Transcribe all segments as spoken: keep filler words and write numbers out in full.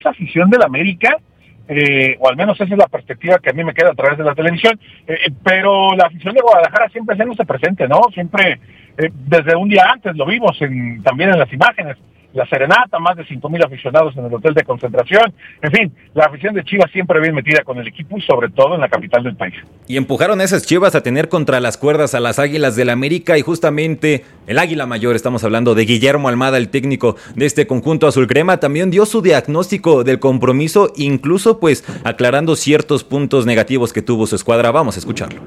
afición del América, eh, o al menos esa es la perspectiva que a mí me queda a través de la televisión, eh, pero la afición de Guadalajara siempre haciéndose presente, ¿no? Siempre, eh, desde un día antes lo vimos en, también en las imágenes, la serenata, más de cinco mil aficionados en el hotel de concentración, en fin, la afición de Chivas siempre bien metida con el equipo y sobre todo en la capital del país. Y empujaron a esas Chivas a tener contra las cuerdas a las Águilas del América, y justamente el Águila Mayor, estamos hablando de Guillermo Almada, el técnico de este conjunto azul crema, también dio su diagnóstico del compromiso, incluso pues aclarando ciertos puntos negativos que tuvo su escuadra. Vamos a escucharlo.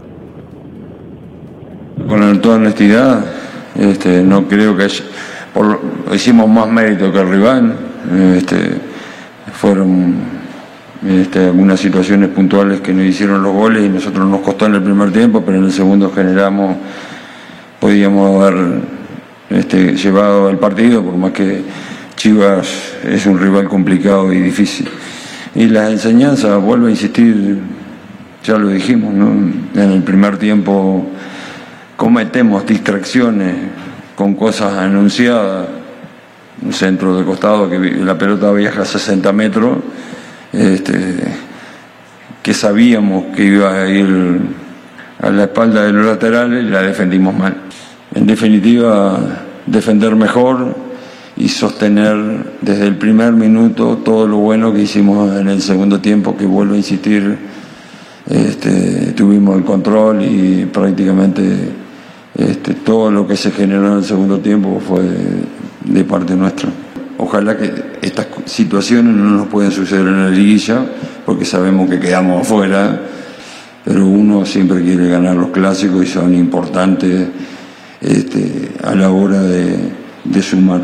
Con toda honestidad, este, no creo que haya... Por, hicimos más mérito que el rival, este, fueron este, algunas situaciones puntuales que nos hicieron los goles y nosotros nos costó en el primer tiempo, pero en el segundo generamos, podíamos haber este, llevado el partido, por más que Chivas es un rival complicado y difícil. Y las enseñanzas, vuelvo a insistir, ya lo dijimos, ¿no? En el primer tiempo cometemos distracciones con cosas anunciadas, un centro de costado que la pelota viaja a sesenta metros, este, que sabíamos que iba a ir a la espalda de los laterales y la defendimos mal. En definitiva, defender mejor y sostener desde el primer minuto todo lo bueno que hicimos en el segundo tiempo, que vuelvo a insistir, este, tuvimos el control y prácticamente Este, todo lo que se generó en el segundo tiempo fue de, de parte nuestra. Ojalá que estas situaciones no nos puedan suceder en la liguilla, porque sabemos que quedamos afuera, pero uno siempre quiere ganar los clásicos y son importantes este, a la hora de, de sumar.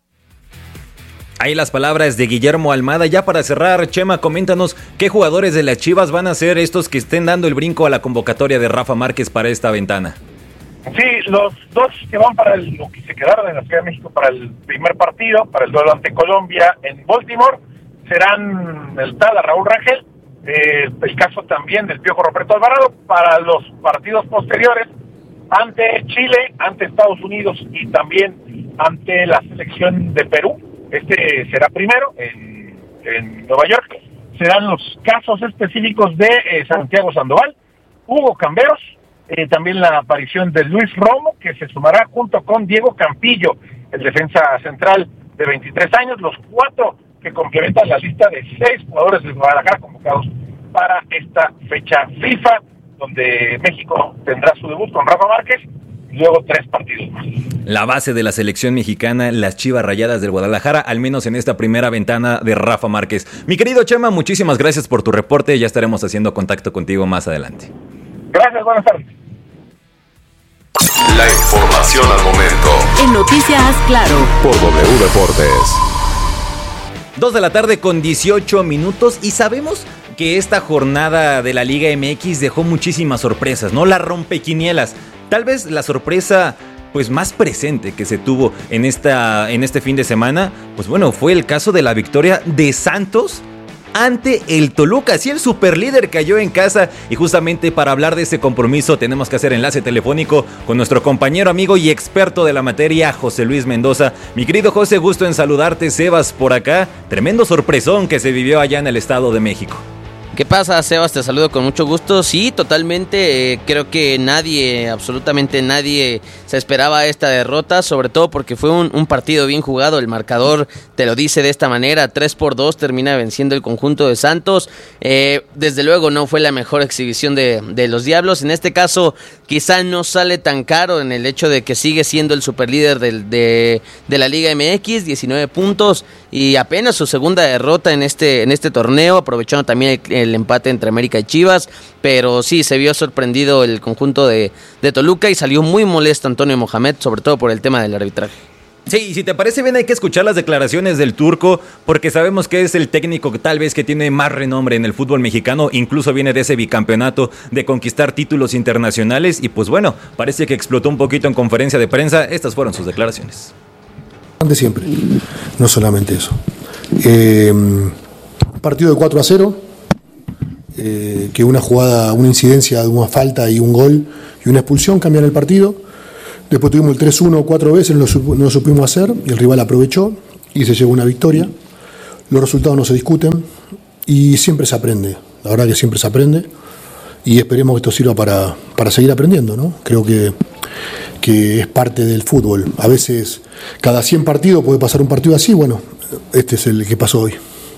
Ahí las palabras de Guillermo Almada. Ya para cerrar, Chema, coméntanos qué jugadores de las Chivas van a ser estos que estén dando el brinco a la convocatoria de Rafa Márquez para esta ventana. Sí, los dos que van para el, lo que se quedaron en la Ciudad de México para el primer partido, para el duelo ante Colombia en Baltimore, serán el tal Raúl Rangel, eh, el caso también del Piojo Roberto Alvarado, para los partidos posteriores, ante Chile, ante Estados Unidos y también ante la selección de Perú. Este será primero en, en Nueva York. Serán los casos específicos de eh, Santiago Sandoval, Hugo Camberos, Eh, también la aparición de Luis Romo, que se sumará junto con Diego Campillo, el defensa central de veintitrés años, los cuatro que complementan la lista de seis jugadores de Guadalajara convocados para esta fecha FIFA, donde México tendrá su debut con Rafa Márquez, y luego tres partidos más. La base de la selección mexicana, las Chivas Rayadas del Guadalajara, al menos en esta primera ventana de Rafa Márquez. Mi querido Chema, muchísimas gracias por tu reporte, ya estaremos haciendo contacto contigo más adelante. Gracias, buenas tardes. La información al momento. En Noticias Claro. Por W Deportes. Dos de la tarde con dieciocho minutos y sabemos que esta jornada de la Liga M X dejó muchísimas sorpresas, ¿no? La rompequinielas. Tal vez la sorpresa pues más presente que se tuvo en, esta, en este fin de semana, pues bueno, fue el caso de la victoria de Santos ante el Toluca. Sí, el superlíder cayó en casa, y justamente para hablar de ese compromiso tenemos que hacer enlace telefónico con nuestro compañero, amigo y experto de la materia, José Luis Mendoza. Mi querido José, gusto en saludarte. Sebas por acá. Tremendo sorpresón que se vivió allá en el Estado de México. ¿Qué pasa, Sebas? Te saludo con mucho gusto. Sí, totalmente. Eh, creo que nadie, absolutamente nadie, se esperaba esta derrota, sobre todo porque fue un, un partido bien jugado. El marcador te lo dice de esta manera: tres por dos termina venciendo el conjunto de Santos. Eh, desde luego no fue la mejor exhibición de, de los Diablos. En este caso, quizá no sale tan caro en el hecho de que sigue siendo el superlíder del, de, de la Liga M X, diecinueve puntos, y apenas su segunda derrota en este, en este torneo, aprovechando también el, el empate entre América y Chivas. Pero sí, se vio sorprendido el conjunto de, de Toluca y salió muy molesto Antonio Mohamed, sobre todo por el tema del arbitraje. Sí, si te parece bien, hay que escuchar las declaraciones del turco, porque sabemos que es el técnico que tal vez que tiene más renombre en el fútbol mexicano, incluso viene de ese bicampeonato de conquistar títulos internacionales, y pues bueno, parece que explotó un poquito en conferencia de prensa. Estas fueron sus declaraciones. De siempre, no solamente eso. Eh, partido de cuatro a cero, eh, que una jugada, una incidencia de una falta y un gol y una expulsión cambian el partido. Después tuvimos el tres uno cuatro veces, no lo supimos hacer y el rival aprovechó y se llevó una victoria. los resultados no se discuten y siempre se aprende, la verdad que siempre se aprende y esperemos que esto sirva para, para seguir aprendiendo, ¿no? Creo que, que es parte del fútbol. A veces cada cien partidos puede pasar un partido así, bueno, este es el que pasó hoy.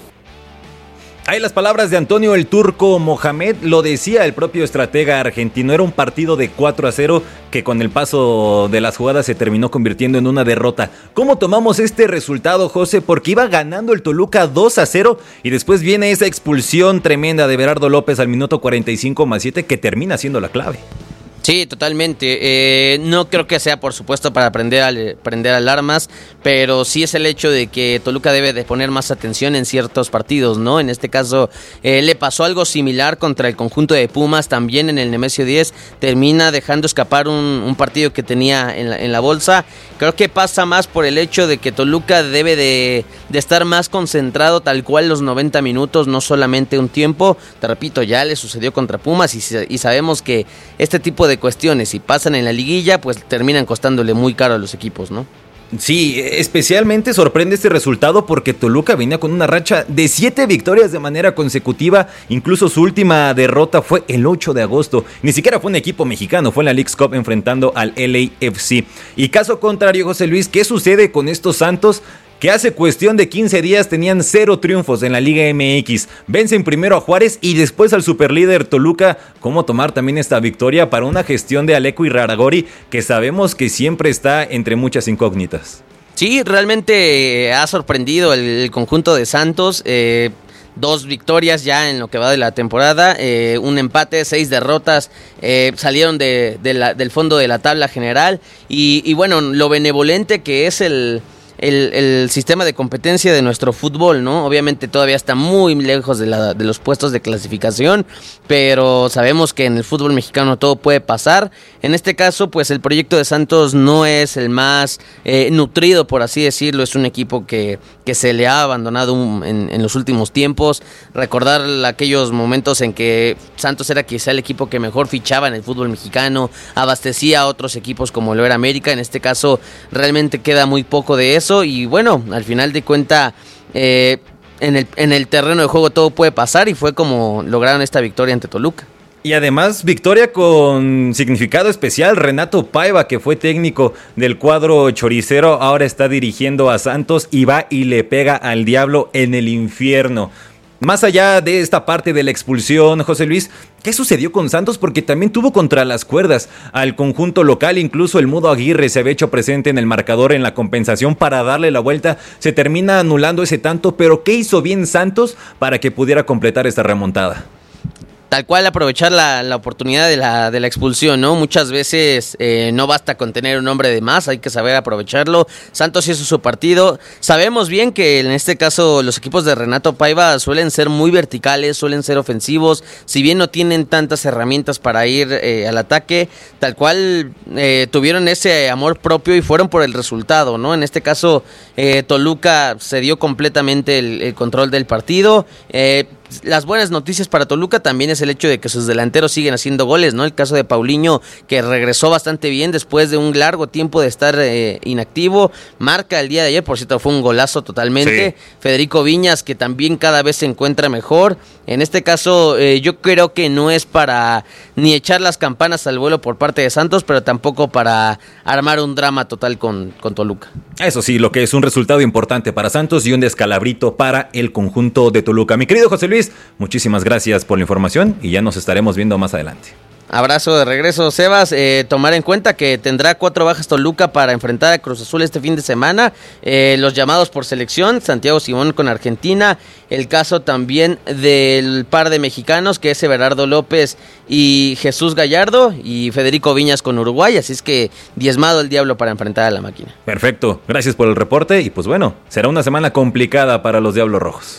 Hay las palabras de Antonio el Turco Mohamed, lo decía el propio estratega argentino, era un partido de cuatro a cero que con el paso de las jugadas se terminó convirtiendo en una derrota. ¿Cómo tomamos este resultado, José? Porque iba ganando el Toluca dos a cero y después viene esa expulsión tremenda de Berardo López al minuto cuarenta y cinco más siete que termina siendo la clave. Sí, totalmente. Eh, no creo que sea, por supuesto, para prender, al, prender alarmas, pero sí es el hecho de que Toluca debe de poner más atención en ciertos partidos, ¿no? En este caso, eh, le pasó algo similar contra el conjunto de Pumas, también en el Nemesio diez, termina dejando escapar un, un partido que tenía en la, en la bolsa. Creo que pasa más por el hecho de que Toluca debe de, de estar más concentrado tal cual los noventa minutos, no solamente un tiempo. Te repito, ya le sucedió contra Pumas y, y sabemos que este tipo de cuestiones, si pasan en la liguilla, pues terminan costándole muy caro a los equipos, ¿no? Sí, especialmente sorprende este resultado porque Toluca venía con una racha de siete victorias de manera consecutiva, incluso su última derrota fue el ocho de agosto, ni siquiera fue un equipo mexicano, fue en la Leagues Cup enfrentando al L A F C. Y caso contrario, José Luis, ¿qué sucede con estos Santos? Que hace cuestión de quince días tenían cero triunfos en la Liga M X. Vencen primero a Juárez y después al superlíder Toluca. ¿Cómo tomar también esta victoria para una gestión de Aleco Irarrágorri que sabemos que siempre está entre muchas incógnitas? Sí, realmente ha sorprendido el, el conjunto de Santos. Eh, dos victorias ya en lo que va de la temporada, eh, un empate, seis derrotas, eh, salieron de, de la, del fondo de la tabla general. Y, y bueno, lo benevolente que es el... El, el sistema de competencia de nuestro fútbol, ¿no? Obviamente todavía está muy lejos de, la, de los puestos de clasificación, pero sabemos que en el fútbol mexicano todo puede pasar. En este caso, pues el proyecto de Santos no es el más eh, nutrido, por así decirlo. Es un equipo que, que se le ha abandonado un, en, en los últimos tiempos. Recordar aquellos momentos en que Santos era quizá el equipo que mejor fichaba en el fútbol mexicano, abastecía a otros equipos como lo era América. En este caso, realmente queda muy poco de eso. Y bueno, al final de cuenta eh, en, el, en el terreno de juego todo puede pasar y fue como lograron esta victoria ante Toluca. Y además, victoria con significado especial. Renato Paiva, que fue técnico del cuadro choricero, ahora está dirigiendo a Santos y va y le pega al diablo en el infierno. Más allá de esta parte de la expulsión, José Luis, ¿qué sucedió con Santos? Porque también tuvo contra las cuerdas al conjunto local, incluso el Mudo Aguirre se había hecho presente en el marcador en la compensación para darle la vuelta, se termina anulando ese tanto, pero ¿qué hizo bien Santos para que pudiera completar esta remontada? Tal cual aprovechar la, la oportunidad de la, de la expulsión, ¿no? Muchas veces eh, no basta con tener un hombre de más, hay que saber aprovecharlo. Santos hizo su partido. Sabemos bien que en este caso los equipos de Renato Paiva suelen ser muy verticales, suelen ser ofensivos. Si bien no tienen tantas herramientas para ir eh, al ataque, tal cual eh, tuvieron ese amor propio y fueron por el resultado, ¿no? En este caso eh, Toluca cedió completamente el, el control del partido. Eh, Las buenas noticias para Toluca también es el hecho de que sus delanteros siguen haciendo goles, ¿no? El caso de Paulinho, que regresó bastante bien después de un largo tiempo de estar eh, inactivo, marca el día de ayer, por cierto fue un golazo totalmente. Sí. Federico Viñas, que también cada vez se encuentra mejor. En este caso eh, yo creo que no es para ni echar las campanas al vuelo por parte de Santos, pero tampoco para armar un drama total con, con Toluca. Eso sí, lo que es un resultado importante para Santos y un descalabrito para el conjunto de Toluca. Mi querido José Luis, muchísimas gracias por la información y ya nos estaremos viendo más adelante. Abrazo de regreso, Sebas. Eh, tomar en cuenta que tendrá cuatro bajas Toluca para enfrentar a Cruz Azul este fin de semana. Eh, los llamados por selección, Santiago Simón con Argentina. El caso también del par de mexicanos, que es Everardo López y Jesús Gallardo, y Federico Viñas con Uruguay. Así es que diezmado el diablo para enfrentar a la máquina. Perfecto, gracias por el reporte y pues bueno, será una semana complicada para los Diablos Rojos.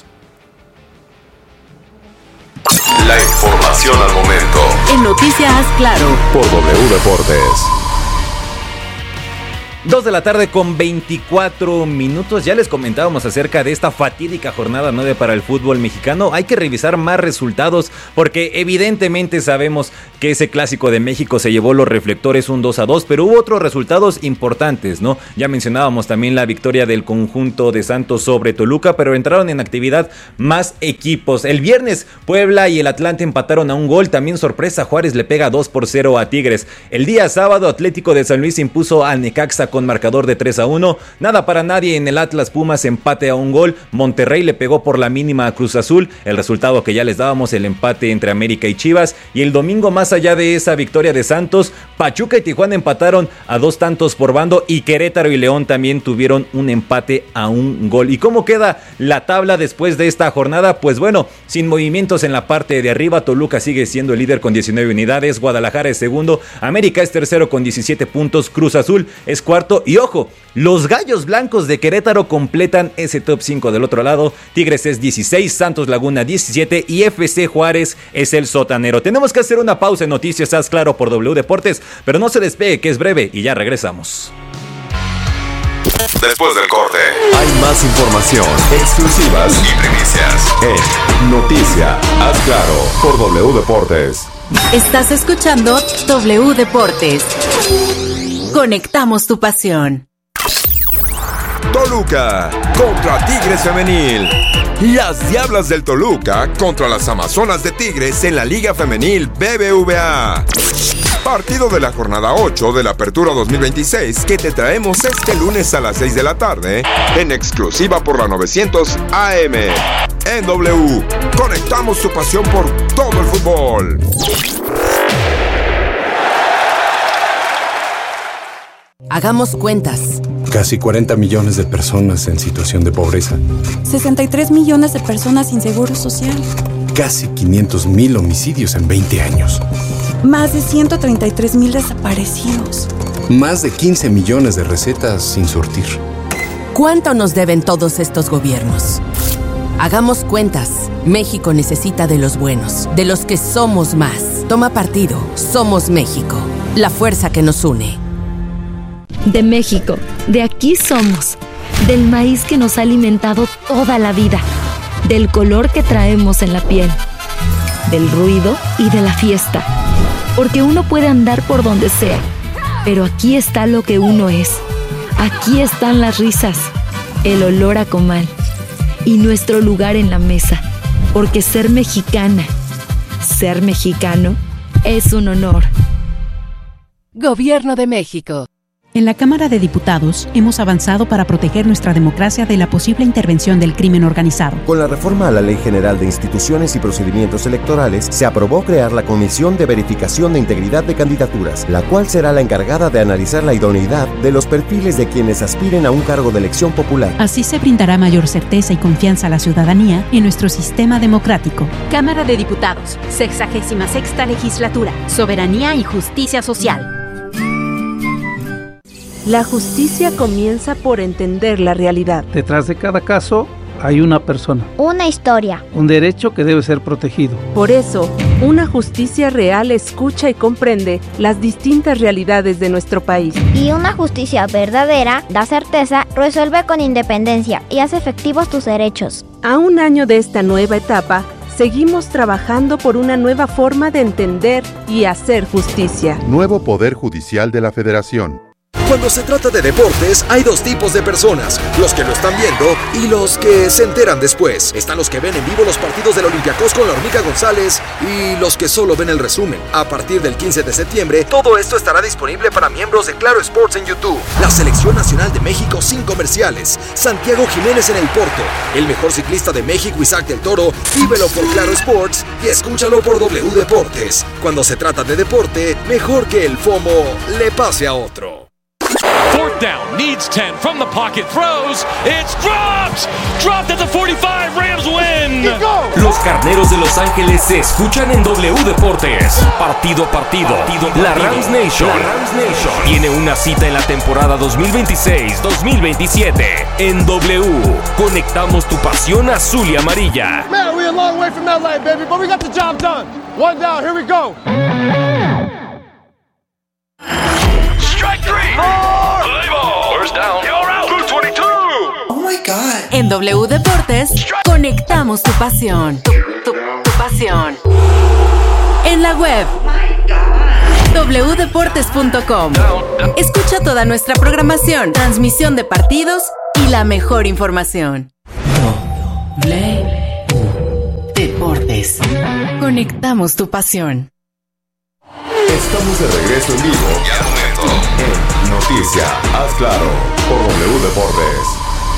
La información al momento. En Noticias Claro. Por W Deportes. dos de la tarde con veinticuatro minutos. Ya les comentábamos acerca de esta fatídica jornada nueve para el fútbol mexicano. Hay que revisar más resultados porque evidentemente sabemos que ese clásico de México se llevó los reflectores un dos a dos, pero hubo otros resultados importantes, ¿no? Ya mencionábamos también la victoria del conjunto de Santos sobre Toluca, pero entraron en actividad más equipos. El viernes Puebla y el Atlante empataron a un gol. También sorpresa, Juárez le pega dos por cero a Tigres. El día sábado Atlético de San Luis impuso al Necaxa con marcador de tres a uno. Nada para nadie en el Atlas Pumas, empate a un gol. Monterrey le pegó por la mínima a Cruz Azul, el resultado que ya les dábamos, el empate entre América y Chivas. Y el domingo, más allá de esa victoria de Santos, Pachuca y Tijuana empataron a dos tantos por bando y Querétaro y León también tuvieron un empate a un gol. ¿Y cómo queda la tabla después de esta jornada? Pues bueno, sin movimientos en la parte de arriba. Toluca sigue siendo el líder con diecinueve unidades, Guadalajara es segundo, América es tercero con diecisiete puntos, Cruz Azul es cuarto. Y ojo, los Gallos Blancos de Querétaro completan ese top cinco del otro lado. Tigres es dieciséis, Santos Laguna diecisiete y F C Juárez es el sotanero. Tenemos que hacer una pausa en Noticias Haz Claro por W Deportes, pero no se despegue, que es breve y ya regresamos. Después del corte, hay más información, exclusivas y primicias en Noticias Haz Claro por W Deportes. Estás escuchando W Deportes. Conectamos tu pasión. Toluca contra Tigres Femenil. Las Diablas del Toluca contra las Amazonas de Tigres en la Liga Femenil B B V A. Partido de la jornada ocho de la Apertura dos mil veintiséis que te traemos este lunes a las seis de la tarde en exclusiva por la novecientos A M. En W, conectamos tu pasión por todo el fútbol. Hagamos cuentas. Casi cuarenta millones de personas en situación de pobreza. sesenta y tres millones de personas sin seguro social. Casi quinientos mil homicidios en veinte años. Más de ciento treinta y tres mil desaparecidos. Más de quince millones de recetas sin surtir. ¿Cuánto nos deben todos estos gobiernos? Hagamos cuentas. México necesita de los buenos, de los que somos más. Toma partido. Somos México. La fuerza que nos une. De México, de aquí somos, del maíz que nos ha alimentado toda la vida, del color que traemos en la piel, del ruido y de la fiesta, porque uno puede andar por donde sea, pero aquí está lo que uno es, aquí están las risas, el olor a comal y nuestro lugar en la mesa, porque ser mexicana, ser mexicano es un honor. Gobierno de México. En la Cámara de Diputados hemos avanzado para proteger nuestra democracia de la posible intervención del crimen organizado. Con la reforma a la Ley General de Instituciones y Procedimientos Electorales, se aprobó crear la Comisión de Verificación de Integridad de Candidaturas, la cual será la encargada de analizar la idoneidad de los perfiles de quienes aspiren a un cargo de elección popular. Así se brindará mayor certeza y confianza a la ciudadanía en nuestro sistema democrático. Cámara de Diputados, sexagésima sexta legislatura, Soberanía y Justicia Social. La justicia comienza por entender la realidad. Detrás de cada caso hay una persona. Una historia. Un derecho que debe ser protegido. Por eso, una justicia real escucha y comprende las distintas realidades de nuestro país. Y una justicia verdadera da certeza, resuelve con independencia y hace efectivos tus derechos. A un año de esta nueva etapa, seguimos trabajando por una nueva forma de entender y hacer justicia. Nuevo Poder Judicial de la Federación. Cuando se trata de deportes, hay dos tipos de personas, los que lo están viendo y los que se enteran después. Están los que ven en vivo los partidos del Olympiacos con la Hormiga González y los que solo ven el resumen. A partir del quince de septiembre, todo esto estará disponible para miembros de Claro Sports en YouTube. La Selección Nacional de México sin comerciales. Santiago Jiménez en el Porto. El mejor ciclista de México, Isaac del Toro. Vívelo por Claro Sports y escúchalo por W Deportes. Cuando se trata de deporte, mejor que el FOMO le pase a otro. Fourth down, needs ten, from the pocket, throws, it's dropped! Dropped at the forty-five, Rams win! Los Carneros de Los Ángeles se escuchan en W Deportes. Partido a partido, partido, partido. La Rams Nation, la Rams Nation tiene una cita en la temporada dos mil veintiséis dos mil veintisiete. En W, conectamos tu pasión azul y amarilla. Man, we're a long way from L A, baby, but we got the job done. One down, here we go. First down. You're out. Blue veintidós. Oh my God. En W Deportes, conectamos tu pasión. Tu, tu, tu pasión. En la web. doble u deportes punto com. Escucha toda nuestra programación, transmisión de partidos y la mejor información. W Deportes. Conectamos tu pasión. Estamos de regreso en vivo Y al momento. en Noticia, haz claro, por W Deportes.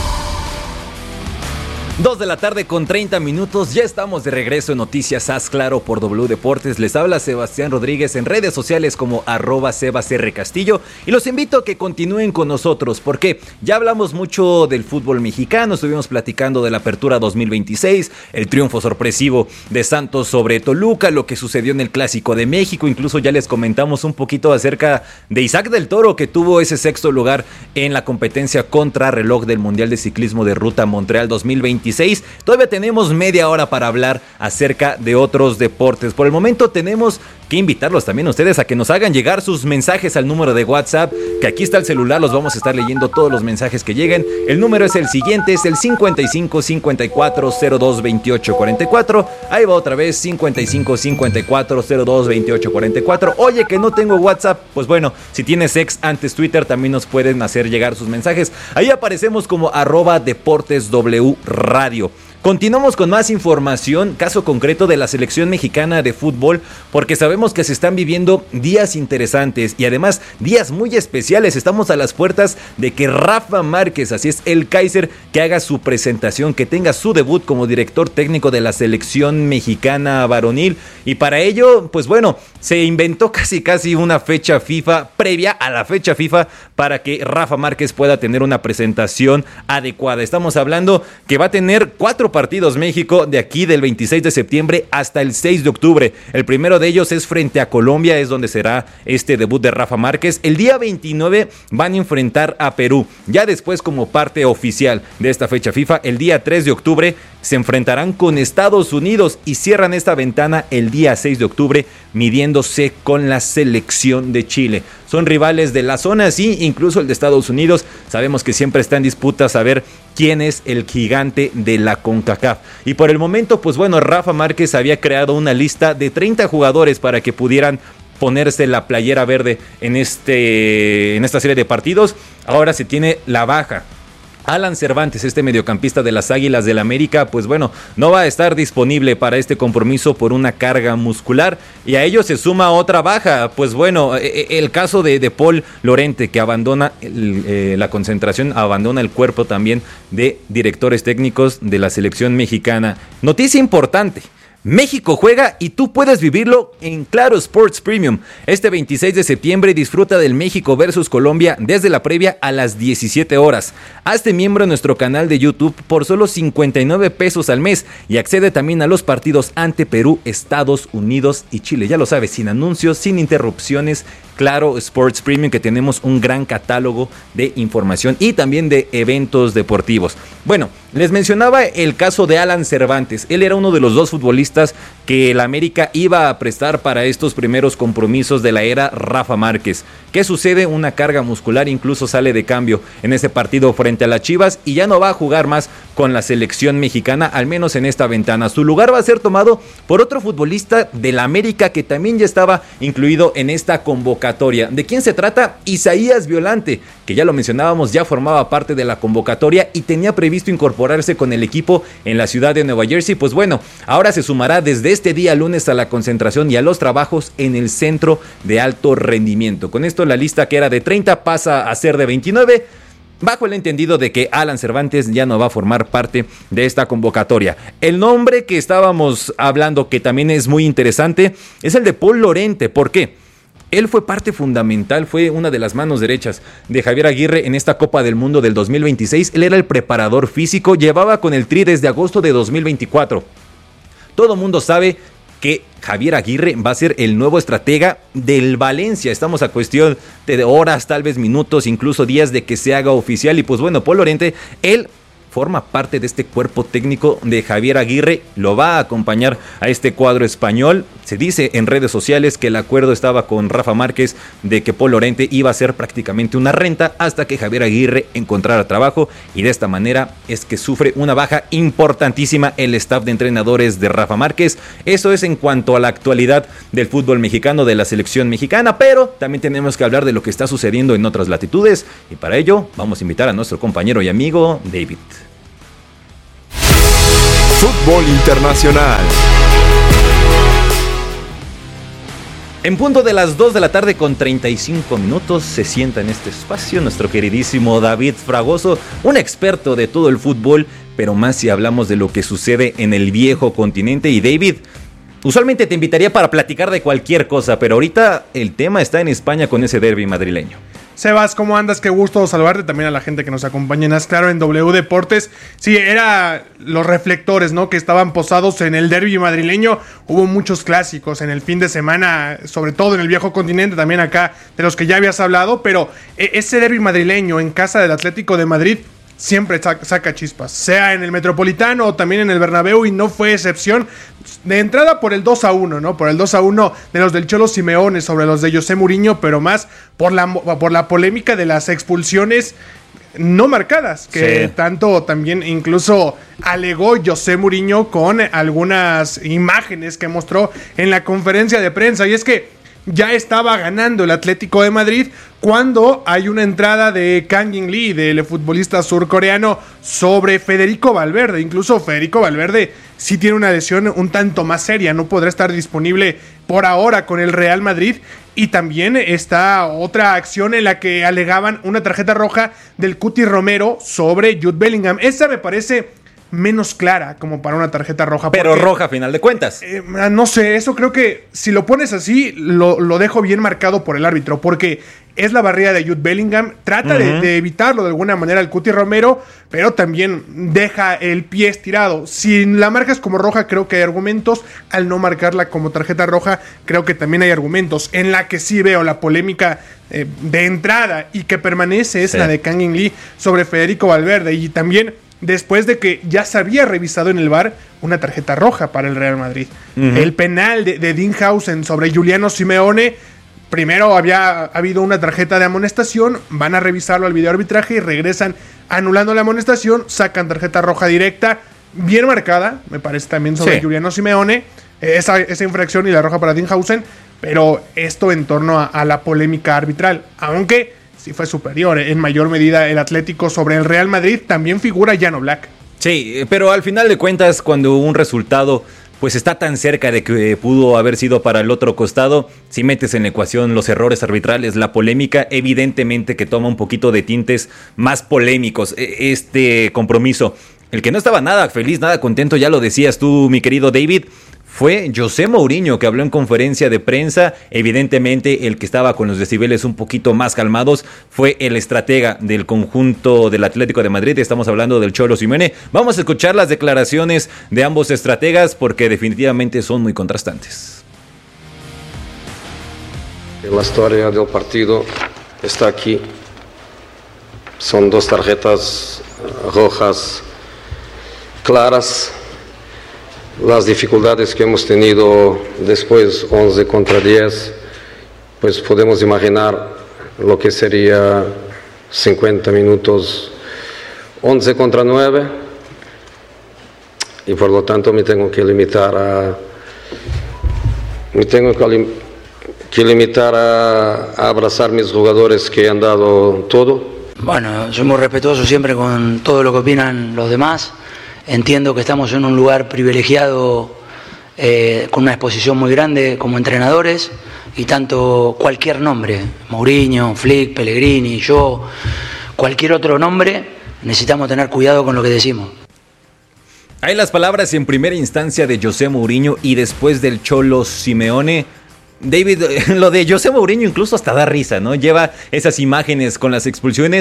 Dos de la tarde con treinta minutos, ya estamos de regreso en Noticias Haz Claro por W Deportes. Les habla Sebastián Rodríguez en redes sociales como arroba sebasrcastillo y los invito a que continúen con nosotros porque ya hablamos mucho del fútbol mexicano, estuvimos platicando de la apertura dos mil veintiséis, el triunfo sorpresivo de Santos sobre Toluca, lo que sucedió en el Clásico de México, incluso ya les comentamos un poquito acerca de Isaac del Toro que tuvo ese sexto lugar en la competencia contrarreloj del Mundial de Ciclismo de Ruta Montreal dos mil veintiséis. Todavía tenemos media hora para hablar acerca de otros deportes. Por el momento tenemos que invitarlos también a ustedes a que nos hagan llegar sus mensajes al número de WhatsApp, que aquí está el celular, los vamos a estar leyendo todos los mensajes que lleguen. El número es el siguiente, es el cincuenta y cinco cincuenta y cuatro cero dos veintiocho cuarenta y cuatro. Ahí va otra vez, cincuenta y cinco cincuenta y cuatro cero dos veintiocho cuarenta y cuatro. Oye, que no tengo WhatsApp, pues bueno, si tienes ex antes Twitter, también nos pueden hacer llegar sus mensajes. Ahí aparecemos como arroba Deportes W Radio. Continuamos con más información, caso concreto de la selección mexicana de fútbol, porque sabemos que se están viviendo días interesantes y además días muy especiales. Estamos a las puertas de que Rafa Márquez, así es, el Kaiser, que haga su presentación, que tenga su debut como director técnico de la selección mexicana varonil. Y para ello, pues bueno, se inventó casi casi una fecha FIFA previa a la fecha FIFA para que Rafa Márquez pueda tener una presentación adecuada. Estamos hablando que va a tener cuatro partidos México de aquí del veintiséis de septiembre hasta el seis de octubre. El primero de ellos es frente a Colombia, es donde será este debut de Rafa Márquez. El día veintinueve van a enfrentar a Perú. Ya después, como parte oficial de esta fecha FIFA, el día tres de octubre se enfrentarán con Estados Unidos y cierran esta ventana el día seis de octubre midiéndose con la selección de Chile. Son rivales de la zona, sí, incluso el de Estados Unidos. Sabemos que siempre está en disputa saber quién es el gigante de la CONCACAF. Y por el momento, pues bueno, Rafa Márquez había creado una lista de treinta jugadores para que pudieran ponerse la playera verde en, este, en esta serie de partidos. Ahora se tiene la baja. Alan Cervantes, este mediocampista de las Águilas del América, pues bueno, no va a estar disponible para este compromiso por una carga muscular y a ello se suma otra baja. Pues bueno, el caso de, de Paul Lorente, que abandona el, eh, la concentración, abandona el cuerpo también de directores técnicos de la selección mexicana. Noticia importante. México juega y tú puedes vivirlo en Claro Sports Premium. Este veintiséis de septiembre disfruta del México versus Colombia desde la previa a las diecisiete horas. Hazte miembro en nuestro canal de YouTube por solo cincuenta y nueve pesos al mes y accede también a los partidos ante Perú, Estados Unidos y Chile. Ya lo sabes, sin anuncios, sin interrupciones. Claro Sports Premium, que tenemos un gran catálogo de información y también de eventos deportivos. Bueno, les mencionaba el caso de Alan Cervantes. Él era uno de los dos futbolistas que el América iba a prestar para estos primeros compromisos de la era Rafa Márquez. ¿Qué sucede? Una carga muscular, incluso sale de cambio en ese partido frente a las Chivas y ya no va a jugar más con la selección mexicana, al menos en esta ventana. Su lugar va a ser tomado por otro futbolista del América que también ya estaba incluido en esta convocatoria. ¿De quién se trata? Isaías Violante, que ya lo mencionábamos, ya formaba parte de la convocatoria y tenía previsto incorporarse con el equipo en la ciudad de Nueva Jersey. Pues bueno, ahora se sumará desde este día lunes a la concentración y a los trabajos en el centro de alto rendimiento. Con esto la lista que era de treinta pasa a ser de veintinueve, bajo el entendido de que Alan Cervantes ya no va a formar parte de esta convocatoria. El nombre que estábamos hablando, que también es muy interesante, es el de Paul Lorente. ¿Por qué? Él fue parte fundamental, fue una de las manos derechas de Javier Aguirre en esta Copa del Mundo del dos mil veintiséis. Él era el preparador físico, llevaba con el Tri desde agosto de dos mil veinticuatro. Todo mundo sabe que Javier Aguirre va a ser el nuevo estratega del Valencia. Estamos a cuestión de horas, tal vez minutos, incluso días de que se haga oficial. Y pues bueno, Paul Lorente, él forma parte de este cuerpo técnico de Javier Aguirre, lo va a acompañar a este cuadro español. Se dice en redes sociales que el acuerdo estaba con Rafa Márquez de que Paul Llorente iba a ser prácticamente una renta hasta que Javier Aguirre encontrara trabajo, y de esta manera es que sufre una baja importantísima el staff de entrenadores de Rafa Márquez. Eso es en cuanto a la actualidad del fútbol mexicano, de la selección mexicana, pero también tenemos que hablar de lo que está sucediendo en otras latitudes, y para ello vamos a invitar a nuestro compañero y amigo David. Fútbol internacional. En punto de las dos de la tarde con treinta y cinco minutos se sienta en este espacio nuestro queridísimo David Fragoso, un experto de todo el fútbol, pero más si hablamos de lo que sucede en el viejo continente. Y David, usualmente te invitaría para platicar de cualquier cosa, pero ahorita el tema está en España con ese derbi madrileño. Sebas, ¿cómo andas? Qué gusto saludarte, también a la gente que nos acompaña en Haz Claro en W Deportes. Sí, era los reflectores, ¿no?, que estaban posados en el derbi madrileño. Hubo muchos clásicos en el fin de semana, sobre todo en el viejo continente, también acá, de los que ya habías hablado, pero ese derbi madrileño en casa del Atlético de Madrid siempre saca chispas, sea en el Metropolitano o también en el Bernabéu, y no fue excepción. De entrada por el dos a uno, ¿no? Por el dos a uno de los del Cholo Simeone sobre los de José Mourinho, pero más por la, por la polémica de las expulsiones no marcadas, que sí, tanto también incluso alegó José Mourinho con algunas imágenes que mostró en la conferencia de prensa. Y es que ya estaba ganando el Atlético de Madrid cuando hay una entrada de Kang In Lee, del futbolista surcoreano, sobre Federico Valverde. Incluso Federico Valverde sí tiene una lesión un tanto más seria, no podrá estar disponible por ahora con el Real Madrid. Y también está otra acción en la que alegaban una tarjeta roja del Cuti Romero sobre Jude Bellingham. Esa me parece menos clara como para una tarjeta roja. Pero porque, roja a final de cuentas. Eh, no sé, eso creo que si lo pones así, lo, lo dejo bien marcado por el árbitro, porque es la barrida de Jude Bellingham, trata uh-huh. de, de evitarlo de alguna manera el Cuti Romero, pero también deja el pie estirado. Si la marcas como roja, creo que hay argumentos. Al no marcarla como tarjeta roja, creo que también hay argumentos. En la que sí veo la polémica eh, de entrada y que permanece es sí. la de Kang In Lee sobre Federico Valverde, y también después de que ya se había revisado en el V A R una tarjeta roja para el Real Madrid. Uh-huh. El penal de, de Dinhausen sobre Giuliano Simeone, primero había habido una tarjeta de amonestación, van a revisarlo al videoarbitraje y regresan anulando la amonestación, sacan tarjeta roja directa, bien marcada, me parece también sobre sí. Giuliano Simeone, esa, esa infracción y la roja para Dinhausen, pero esto en torno a, a la polémica arbitral, aunque sí fue superior en mayor medida el Atlético sobre el Real Madrid. También figura Jan Oblak. Sí, pero al final de cuentas, cuando un resultado pues está tan cerca de que pudo haber sido para el otro costado, si metes en la ecuación los errores arbitrales, la polémica, evidentemente que toma un poquito de tintes más polémicos este compromiso. El que no estaba nada feliz, nada contento, ya lo decías tú, mi querido David, fue José Mourinho, que habló en conferencia de prensa. Evidentemente el que estaba con los decibeles un poquito más calmados fue el estratega del conjunto del Atlético de Madrid. Estamos hablando del Cholo Simeone. Vamos a escuchar las declaraciones de ambos estrategas porque definitivamente son muy contrastantes. La historia del partido está aquí. Son dos tarjetas rojas claras. Las dificultades que hemos tenido después, once contra diez, pues podemos imaginar lo que sería cincuenta minutos, once contra nueve, y por lo tanto me tengo que limitar a me tengo que, que limitar a, a abrazar mis jugadores que han dado todo. Bueno, soy muy respetuoso siempre con todo lo que opinan los demás. Entiendo que estamos en un lugar privilegiado eh, con una exposición muy grande como entrenadores, y tanto cualquier nombre, Mourinho, Flick, Pellegrini, yo, cualquier otro nombre, necesitamos tener cuidado con lo que decimos. Hay las palabras en primera instancia de José Mourinho y después del Cholo Simeone. David, lo de José Mourinho incluso hasta da risa, ¿no? Lleva esas imágenes con las expulsiones,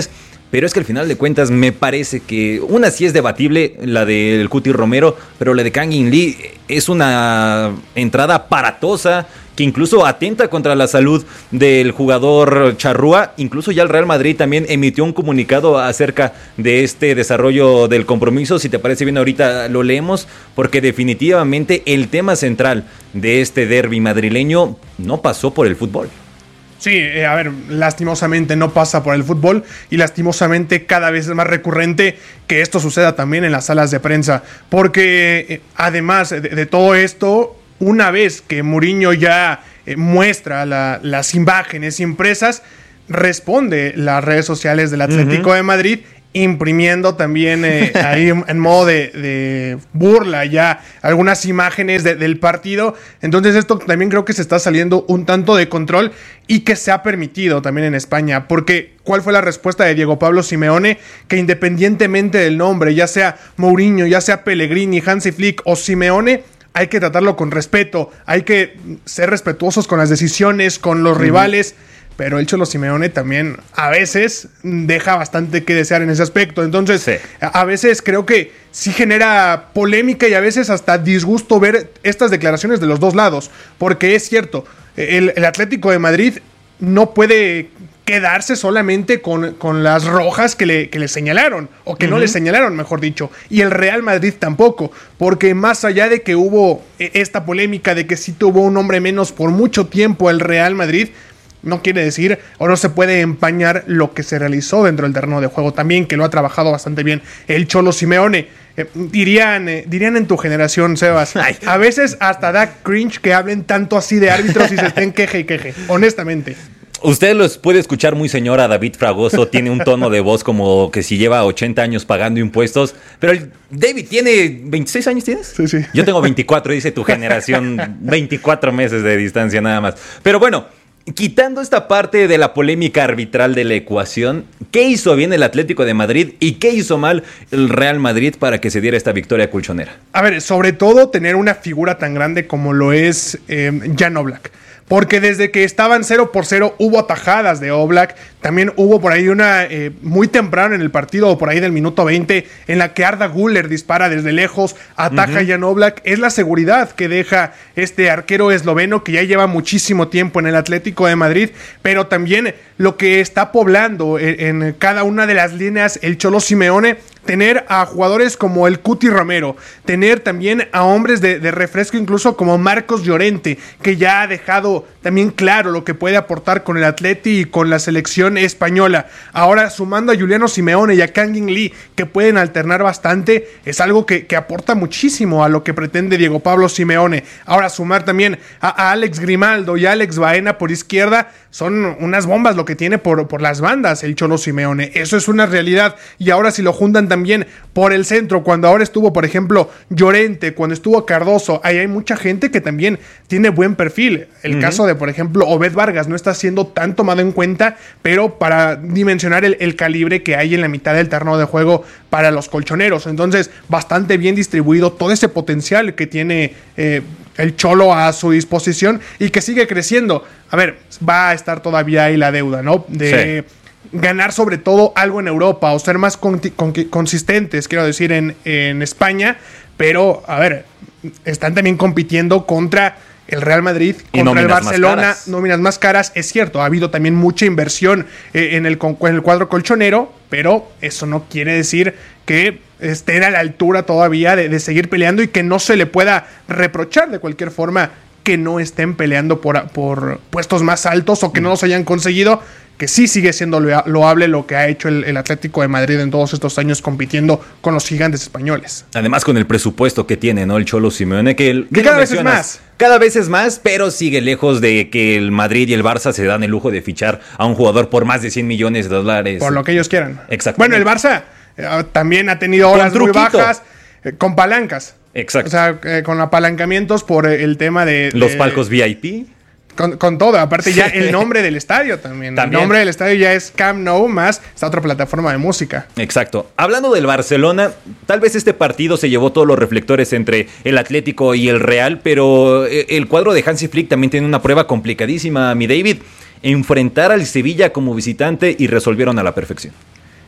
Pero es que al final de cuentas me parece que una sí es debatible, la del Cuti Romero, pero la de Kang-in Lee es una entrada aparatosa que incluso atenta contra la salud del jugador charrúa. Incluso ya el Real Madrid también emitió un comunicado acerca de este desarrollo del compromiso. Si te parece bien, ahorita lo leemos, porque definitivamente el tema central de este derbi madrileño no pasó por el fútbol. Sí, eh, a ver, lastimosamente no pasa por el fútbol y lastimosamente cada vez es más recurrente que esto suceda también en las salas de prensa, porque eh, además de, de todo esto, una vez que Mourinho ya eh, muestra la, las imágenes impresas, responde las redes sociales del Atlético uh-huh. de Madrid, imprimiendo también eh, ahí en modo de, de burla ya algunas imágenes de, del partido. Entonces esto también creo que se está saliendo un tanto de control y que se ha permitido también en España, porque ¿cuál fue la respuesta de Diego Pablo Simeone? Que independientemente del nombre, ya sea Mourinho, ya sea Pellegrini, Hansi Flick o Simeone, hay que tratarlo con respeto, hay que ser respetuosos con las decisiones, con los uh-huh. rivales. Pero el Cholo Simeone también a veces deja bastante que desear en ese aspecto. Entonces, sí. a veces creo que sí genera polémica y a veces hasta disgusto ver estas declaraciones de los dos lados. Porque es cierto, el, el Atlético de Madrid no puede quedarse solamente con, con las rojas que le, que le señalaron, o que uh-huh. no le señalaron, mejor dicho. Y el Real Madrid tampoco, porque más allá de que hubo esta polémica de que sí tuvo un hombre menos por mucho tiempo el Real Madrid, no quiere decir o no se puede empañar lo que se realizó dentro del terreno de juego también, que lo ha trabajado bastante bien el Cholo Simeone. Eh, dirían, eh, dirían en tu generación, Sebas, a veces hasta da cringe que hablen tanto así de árbitros y se estén queje y queje, honestamente. Usted los puede escuchar muy señora David Fragoso, tiene un tono de voz como que si lleva ochenta años pagando impuestos, pero el David tiene veintiséis años, ¿tienes? Sí, sí. Yo tengo veinticuatro, dice tu generación, veinticuatro meses de distancia nada más. Pero bueno, quitando esta parte de la polémica arbitral de la ecuación, ¿qué hizo bien el Atlético de Madrid y qué hizo mal el Real Madrid para que se diera esta victoria colchonera? A ver, sobre todo tener una figura tan grande como lo es eh, Jan Oblak. Porque desde que estaban cero por cero hubo atajadas de Oblak. También hubo por ahí una eh, muy temprano en el partido, por ahí del minuto veinte, en la que Arda Güler dispara desde lejos, ataja uh-huh. a Jan Oblak. Es la seguridad que deja este arquero esloveno que ya lleva muchísimo tiempo en el Atlético de Madrid, pero también lo que está poblando en, en cada una de las líneas el Cholo Simeone, tener a jugadores como el Cuti Romero, tener también a hombres de, de refresco incluso como Marcos Llorente, que ya ha dejado también claro lo que puede aportar con el Atleti y con la selección española. Ahora sumando a Juliano Simeone y a Kang-in Lee, que pueden alternar bastante, es algo que, que aporta muchísimo a lo que pretende Diego Pablo Simeone. Ahora sumar también a, a Alex Grimaldo y a Alex Baena por izquierda, son unas bombas lo que tiene por, por las bandas el Cholo Simeone. Eso es una realidad. Y ahora si lo juntan también También por el centro, cuando ahora estuvo, por ejemplo, Llorente, cuando estuvo Cardoso, ahí hay mucha gente que también tiene buen perfil. El uh-huh. caso de, por ejemplo, Obed Vargas no está siendo tan tomado en cuenta, pero para dimensionar el, el calibre que hay en la mitad del terreno de juego para los colchoneros. Entonces, bastante bien distribuido todo ese potencial que tiene eh, el Cholo a su disposición y que sigue creciendo. A ver, va a estar todavía ahí la deuda, ¿no? De... Sí. Ganar sobre todo algo en Europa o ser más con, con, consistentes, quiero decir, en, en España, pero, a ver, están también compitiendo contra el Real Madrid, contra el Barcelona, nóminas más caras, es cierto, ha habido también mucha inversión eh, en, el, en el cuadro colchonero, pero eso no quiere decir que estén a la altura todavía de, de seguir peleando y que no se le pueda reprochar de cualquier forma que no estén peleando por, por puestos más altos o que no los hayan conseguido, que sí sigue siendo loable lo que ha hecho el, el Atlético de Madrid en todos estos años compitiendo con los gigantes españoles. Además con el presupuesto que tiene, ¿no? El Cholo Simeone, que, el, que cada vez es más. Cada vez es más, pero sigue lejos de que el Madrid y el Barça se dan el lujo de fichar a un jugador por más de cien millones de dólares. Por lo que ellos quieran. Exacto. Bueno, el Barça eh, también ha tenido horas muy bajas, eh, con palancas. Exacto. O sea, eh, con apalancamientos por el tema de... Los de, palcos V I P. Con, con todo, aparte ya el nombre del estadio también. también. El nombre del estadio ya es Camp Nou más esta otra plataforma de música. Exacto. Hablando del Barcelona, tal vez este partido se llevó todos los reflectores entre el Atlético y el Real, pero el cuadro de Hansi Flick también tiene una prueba complicadísima, mi David. Enfrentar al Sevilla como visitante y resolvieron a la perfección.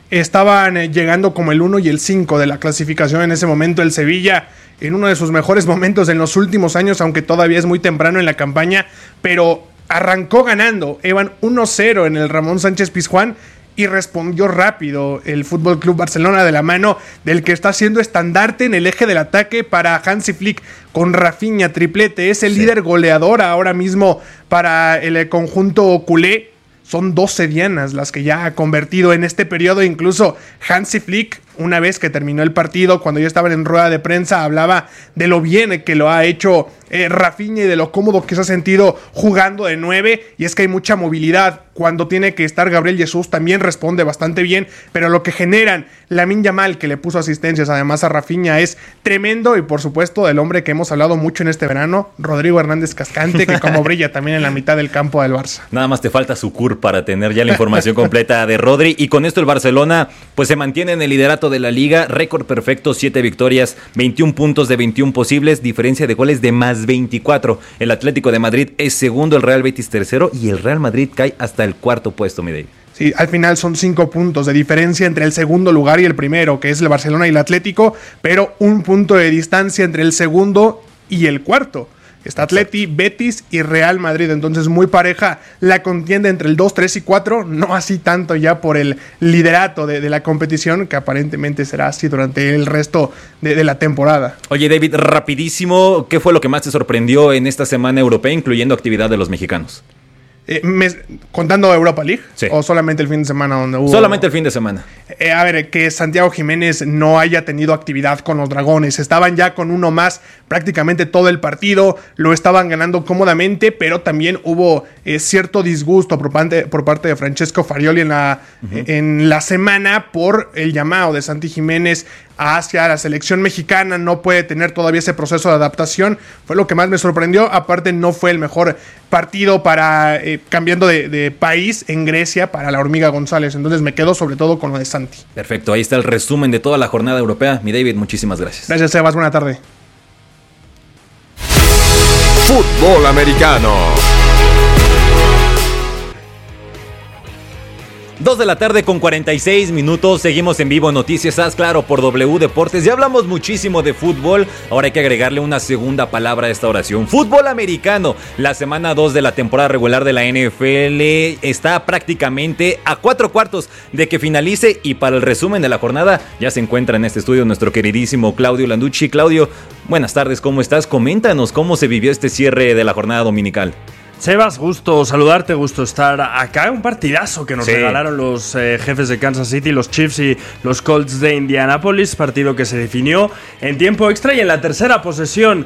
estaban eh, llegando como el uno y el cinco de la clasificación en ese momento. El Sevilla en uno de sus mejores momentos en los últimos años, aunque todavía es muy temprano en la campaña, pero arrancó ganando. Iban uno cero en el Ramón Sánchez Pizjuán y respondió rápido el F C Barcelona de la mano del que está siendo estandarte en el eje del ataque para Hansi Flick, con Rafinha, triplete. Es el sí. líder goleador ahora mismo para el conjunto culé. Son doce dianas las que ya ha convertido en este periodo. Incluso Hansi Flick, una vez que terminó el partido, cuando ya estaban en rueda de prensa, hablaba de lo bien que lo ha hecho eh, Rafinha y de lo cómodo que se ha sentido jugando de nueve. Y es que hay mucha movilidad. Cuando tiene que estar Gabriel Jesús también responde bastante bien. Pero lo que generan Lamine Yamal, que le puso asistencias además a Rafinha, es tremendo. Y por supuesto el hombre que hemos hablado mucho en este verano, Rodrigo Hernández Cascante, que como brilla también en la mitad del campo del Barça. Nada más te falta su cur para tener ya la información completa de Rodri. Y con esto el Barcelona pues se mantiene en el liderato de la liga, récord perfecto, siete victorias, veintiún puntos de veintiún posibles, diferencia de goles de más veinticuatro. El Atlético de Madrid es segundo, el Real Betis tercero y el Real Madrid cae hasta el cuarto puesto, mi David. Sí, al final son cinco puntos de diferencia entre el segundo lugar y el primero, que es el Barcelona y el Atlético, pero un punto de distancia entre el segundo y el cuarto. Está Atleti, Betis y Real Madrid. Entonces muy pareja la contienda entre el dos, tres y cuatro. No así tanto ya por el liderato de, de la competición, que aparentemente será así durante el resto de, de la temporada. Oye, David, rapidísimo, ¿qué fue lo que más te sorprendió en esta semana europea, incluyendo actividad de los mexicanos? Eh, me, ¿Contando Europa League? Sí. ¿O solamente el fin de semana donde hubo? Solamente el fin de semana. Eh, a ver, que Santiago Jiménez no haya tenido actividad con los Dragones. Estaban ya con uno más prácticamente todo el partido. Lo estaban ganando cómodamente, pero también hubo eh, cierto disgusto por parte, por parte de Francesco Farioli en la, uh-huh. eh, en la semana por el llamado de Santi Jiménez hacia la selección mexicana. No puede tener todavía ese proceso de adaptación. Fue lo que más me sorprendió. Aparte, no fue el mejor partido para eh, cambiando de, de país en Grecia para la Hormiga González. Entonces me quedo sobre todo con lo de Santi. Perfecto, ahí está el resumen de toda la jornada europea. Mi David, muchísimas gracias. Gracias, Sebas. Buena tarde. Fútbol americano. dos de la tarde con cuarenta y seis minutos, seguimos en vivo Noticias Haz Claro por W Deportes. Ya hablamos muchísimo de fútbol, ahora hay que agregarle una segunda palabra a esta oración. Fútbol americano, la semana dos de la temporada regular de la N F L está prácticamente a cuatro cuartos de que finalice y para el resumen de la jornada ya se encuentra en este estudio nuestro queridísimo Claudio Landucci. Claudio, buenas tardes, ¿cómo estás? Coméntanos cómo se vivió este cierre de la jornada dominical. Sebas, gusto saludarte, gusto estar acá. Un partidazo que nos sí. regalaron los eh, jefes de Kansas City, los Chiefs y los Colts de Indianapolis. Partido que se definió en tiempo extra y en la tercera posesión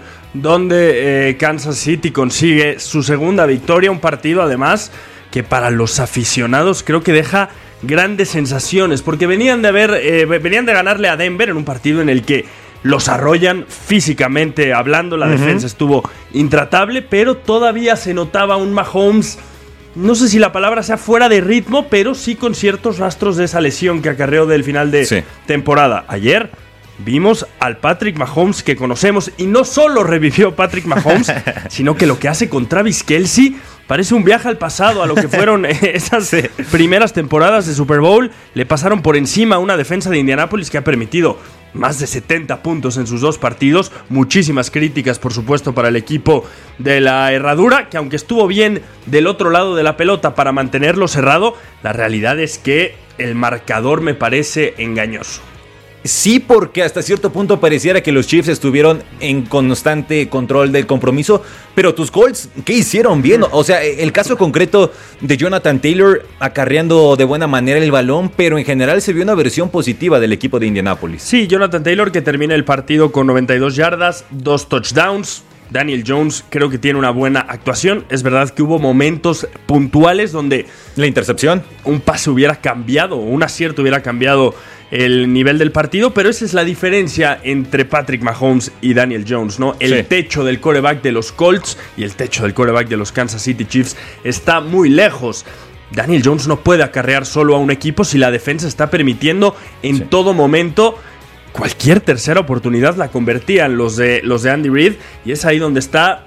donde eh, Kansas City consigue su segunda victoria. Un partido además que para los aficionados creo que deja grandes sensaciones porque venían de, haber, eh, venían de ganarle a Denver en un partido en el que los arrollan físicamente hablando, la uh-huh. defensa estuvo intratable, pero todavía se notaba un Mahomes, no sé si la palabra sea fuera de ritmo, pero sí con ciertos rastros de esa lesión que acarreó del final de sí. temporada. Ayer vimos al Patrick Mahomes que conocemos y no solo revivió Patrick Mahomes, sino que lo que hace con Travis Kelce parece un viaje al pasado, a lo que fueron esas sí. primeras temporadas de Super Bowl. Le pasaron por encima a una defensa de Indianapolis que ha permitido más de setenta puntos en sus dos partidos. Muchísimas críticas, por supuesto, para el equipo de la Herradura, que aunque estuvo bien del otro lado de la pelota para mantenerlo cerrado, la realidad es que el marcador me parece engañoso. Sí, porque hasta cierto punto pareciera que los Chiefs estuvieron en constante control del compromiso, pero tus Colts, ¿qué hicieron bien? O sea, el caso concreto de Jonathan Taylor acarreando de buena manera el balón, pero en general se vio una versión positiva del equipo de Indianapolis. Sí, Jonathan Taylor que termina el partido con noventa y dos yardas, dos touchdowns. Daniel Jones creo que tiene una buena actuación. Es verdad que hubo momentos puntuales donde la intercepción, un pase hubiera cambiado, un acierto hubiera cambiado el nivel del partido, pero esa es la diferencia entre Patrick Mahomes y Daniel Jones, ¿no? El sí. techo del quarterback de los Colts y el techo del quarterback de los Kansas City Chiefs está muy lejos. Daniel Jones no puede acarrear solo a un equipo si la defensa está permitiendo en sí. todo momento. Cualquier tercera oportunidad la convertían los de, los de Andy Reid y es ahí donde está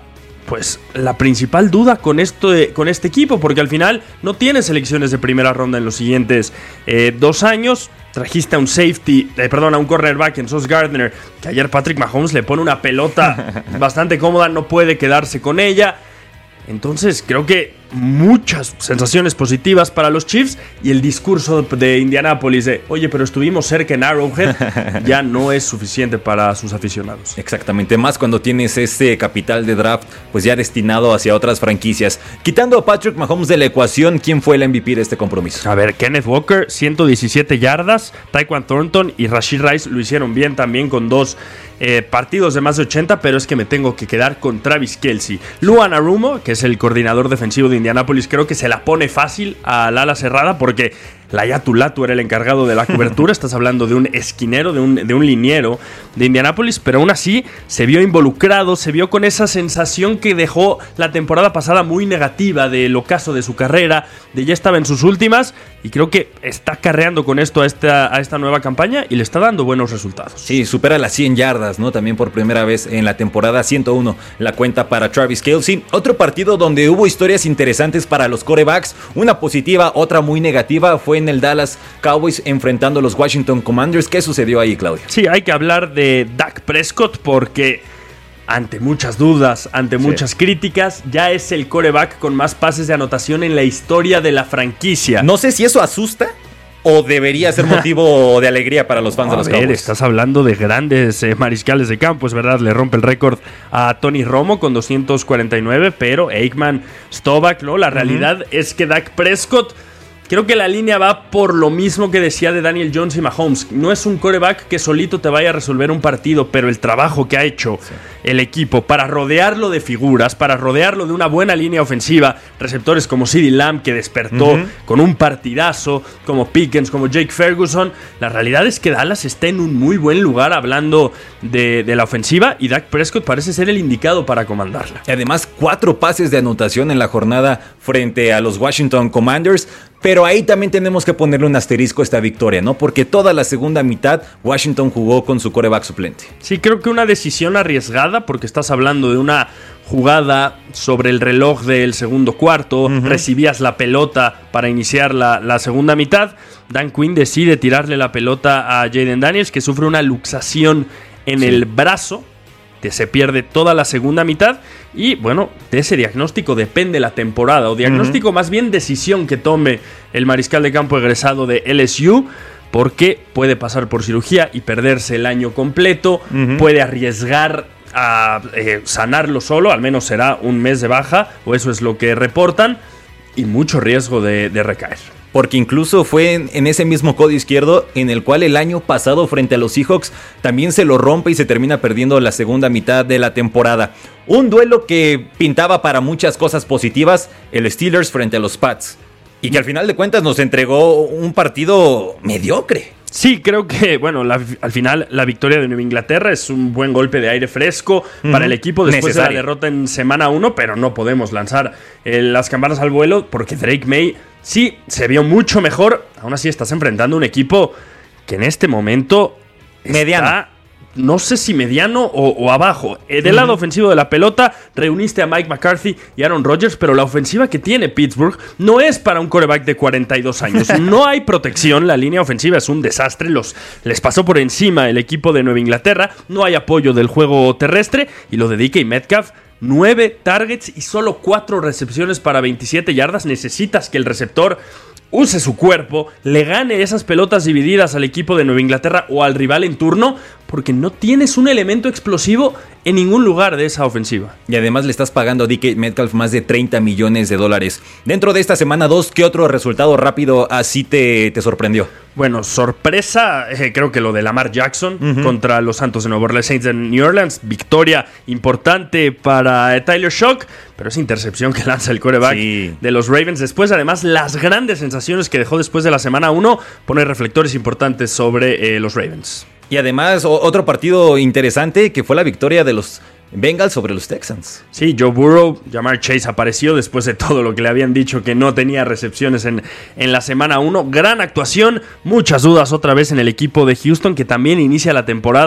pues la principal duda con, esto de, con este equipo, porque al final no tiene selecciones de primera ronda en los siguientes eh, dos años. Trajiste a un safety, eh, perdón, a un cornerback en Sauce Gardner, que ayer Patrick Mahomes le pone una pelota bastante cómoda, no puede quedarse con ella. Entonces creo que muchas sensaciones positivas para los Chiefs, y el discurso de Indianápolis de oye, pero estuvimos cerca en Arrowhead ya no es suficiente para sus aficionados. Exactamente, más cuando tienes este capital de draft pues ya destinado hacia otras franquicias. Quitando a Patrick Mahomes de la ecuación, ¿quién fue el M V P de este compromiso? A ver, Kenneth Walker, ciento diecisiete yardas, Tyquan Thornton y Rashee Rice lo hicieron bien también con dos eh, partidos de más de ochenta, pero es que me tengo que quedar con Travis Kelce. Lou Anarumo, que es el coordinador defensivo de Indianapolis, creo que se la pone fácil al ala cerrada porque Laiatu Latu era el encargado de la cobertura. Estás hablando de un esquinero, de un, de un liniero de Indianapolis, pero aún así se vio involucrado, se vio con esa sensación que dejó la temporada pasada muy negativa del ocaso de su carrera, de ya estaba en sus últimas, y creo que está carreando con esto a esta, a esta nueva campaña y le está dando buenos resultados. Sí, supera las cien yardas, ¿no? También por primera vez en la temporada. Ciento uno la cuenta para Travis Kelce. Otro partido donde hubo historias interesantes para los quarterbacks, una positiva, otra muy negativa, fue en el Dallas Cowboys enfrentando a los Washington Commanders. ¿Qué sucedió ahí, Claudio? Sí, hay que hablar de Dak Prescott porque ante muchas dudas, ante muchas sí. críticas, ya es el quarterback con más pases de anotación en la historia de la franquicia. No sé si eso asusta o debería ser motivo de alegría para los fans no, de los a ver, Cowboys. Estás hablando de grandes eh, mariscales de campo, es verdad, le rompe el récord a Tony Romo con doscientos cuarenta y nueve, pero Aikman, Stovak, ¿no? La realidad uh-huh. es que Dak Prescott, creo que la línea va por lo mismo que decía de Daniel Jones y Mahomes. No es un quarterback que solito te vaya a resolver un partido, pero el trabajo que ha hecho sí. el equipo para rodearlo de figuras, para rodearlo de una buena línea ofensiva, receptores como CeeDee Lamb, que despertó uh-huh. con un partidazo, como Pickens, como Jake Ferguson. La realidad es que Dallas está en un muy buen lugar hablando de, de la ofensiva, y Dak Prescott parece ser el indicado para comandarla. Y además, cuatro pases de anotación en la jornada frente a los Washington Commanders. Pero ahí también tenemos que ponerle un asterisco a esta victoria, ¿no? Porque toda la segunda mitad Washington jugó con su quarterback suplente. Sí, creo que una decisión arriesgada, porque estás hablando de una jugada sobre el reloj del segundo cuarto, uh-huh. recibías la pelota para iniciar la, la segunda mitad. Dan Quinn decide tirarle la pelota a Jayden Daniels, que sufre una luxación en sí. el brazo, que se pierde toda la segunda mitad. Y bueno, de ese diagnóstico depende la temporada, o diagnóstico uh-huh. más bien decisión que tome el mariscal de campo egresado de L S U, porque puede pasar por cirugía y perderse el año completo, uh-huh. puede arriesgar a eh, sanarlo solo, al menos será un mes de baja, o eso es lo que reportan, y mucho riesgo de, de recaer. Porque incluso fue en, en ese mismo codo izquierdo en el cual el año pasado frente a los Seahawks también se lo rompe y se termina perdiendo la segunda mitad de la temporada. Un duelo que pintaba para muchas cosas positivas, el Steelers frente a los Pats, y que al final de cuentas nos entregó un partido mediocre. Sí, creo que, bueno, la, al final la victoria de Nueva Inglaterra es un buen golpe de aire fresco uh-huh. para el equipo después Necesario. de la derrota en semana uno, pero no podemos lanzar eh, las campanas al vuelo porque Drake May sí se vio mucho mejor. Aún así estás enfrentando un equipo que en este momento mediano. Está, no sé si mediano o, o abajo. Eh, del uh-huh. lado ofensivo de la pelota reuniste a Mike McCarthy y Aaron Rodgers, pero la ofensiva que tiene Pittsburgh no es para un quarterback de cuarenta y dos años. No hay protección, la línea ofensiva es un desastre. Los, les pasó por encima el equipo de Nueva Inglaterra. No hay apoyo del juego terrestre, y lo de D K Metcalf, nueve targets y solo cuatro recepciones para veintisiete yardas. Necesitas que el receptor use su cuerpo, le gane esas pelotas divididas al equipo de Nueva Inglaterra o al rival en turno, porque no tienes un elemento explosivo en ningún lugar de esa ofensiva. Y además le estás pagando a D K Metcalf más de treinta millones de dólares. Dentro de esta semana dos, ¿qué otro resultado rápido así te, te sorprendió? Bueno, sorpresa, eh, creo que lo de Lamar Jackson uh-huh. contra los Santos de Nueva Orleans Saints en New Orleans. Victoria importante para eh, Tyler Shock, pero esa intercepción que lanza el quarterback sí. de los Ravens. Después, además, las grandes sensaciones que dejó después de la semana uno, pone reflectores importantes sobre eh, los Ravens. Y además, o- otro partido interesante que fue la victoria de los Bengals sobre los Texans. Sí, Joe Burrow, Ja'Marr Chase apareció después de todo lo que le habían dicho que no tenía recepciones en, en la semana uno. Gran actuación, muchas dudas otra vez en el equipo de Houston, que también inicia la temporada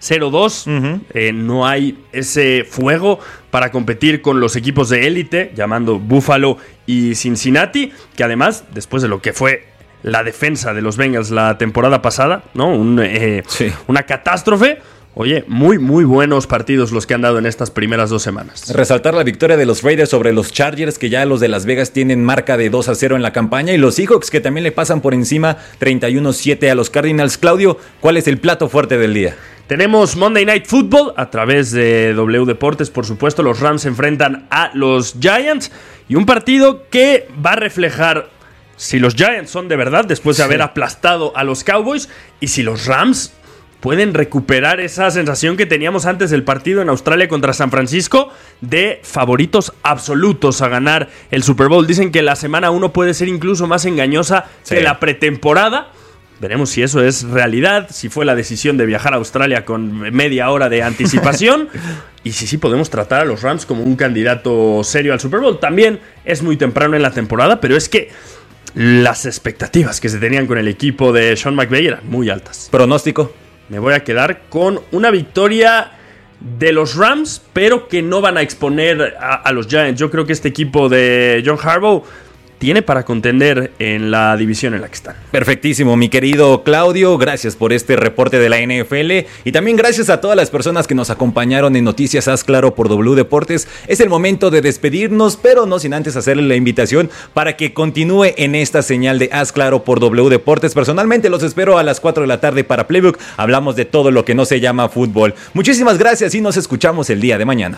cero dos. Uh-huh. Eh, no hay ese fuego para competir con los equipos de élite, llamando Buffalo y Cincinnati, que además, después de lo que fue la defensa de los Bengals la temporada pasada, ¿no? Un, eh, sí. Una catástrofe. Oye, muy, muy buenos partidos los que han dado en estas primeras dos semanas. Resaltar la victoria de los Raiders sobre los Chargers, que ya los de Las Vegas tienen marca de dos a cero en la campaña, y los Seahawks, que también le pasan por encima treinta y uno siete a los Cardinals. Claudio, ¿cuál es el plato fuerte del día? Tenemos Monday Night Football a través de W Deportes, por supuesto. Los Rams se enfrentan a los Giants, y un partido que va a reflejar si los Giants son de verdad, después de sí. haber aplastado a los Cowboys, y si los Rams pueden recuperar esa sensación que teníamos antes del partido en Australia contra San Francisco de favoritos absolutos a ganar el Super Bowl. Dicen que la semana uno puede ser incluso más engañosa sí. que la pretemporada. Veremos si eso es realidad, si fue la decisión de viajar a Australia con media hora de anticipación y si sí podemos tratar a los Rams como un candidato serio al Super Bowl. También es muy temprano en la temporada, pero es que las expectativas que se tenían con el equipo de Sean McVay eran muy altas. ¿Pronóstico? Me voy a quedar con una victoria de los Rams, pero que no van a exponer a, a los Giants. Yo creo que este equipo de John Harbaugh tiene para contender en la división en la que están. Perfectísimo, mi querido Claudio. Gracias por este reporte de la N F L. Y también gracias a todas las personas que nos acompañaron en Noticias Haz Claro por W Deportes. Es el momento de despedirnos, pero no sin antes hacerle la invitación para que continúe en esta señal de Haz Claro por W Deportes. Personalmente los espero a las cuatro de la tarde para Playbook. Hablamos de todo lo que no se llama fútbol. Muchísimas gracias y nos escuchamos el día de mañana.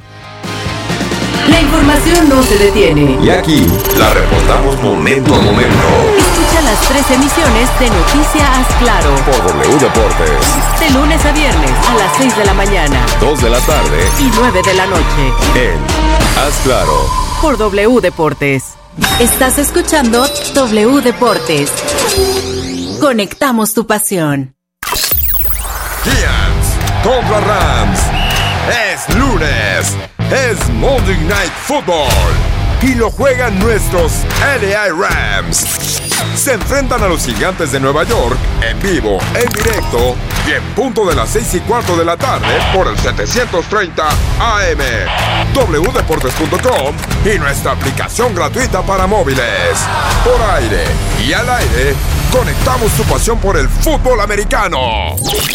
La información no se detiene. Y aquí la reportamos momento a momento. Escucha las tres emisiones de Noticias Haz Claro por W Deportes. De lunes a viernes a las seis de la mañana, dos de la tarde y nueve de la noche. En Haz Claro por W Deportes. Estás escuchando W Deportes. Conectamos tu pasión. Giants contra Rams. Es lunes. Es Monday Night Football y lo juegan nuestros L A Rams. Se enfrentan a los Gigantes de Nueva York en vivo, en directo y en punto de las seis y cuarto de la tarde por el setecientos treinta A M, w deportes punto com y nuestra aplicación gratuita para móviles. Por aire y al aire, conectamos tu pasión por el fútbol americano.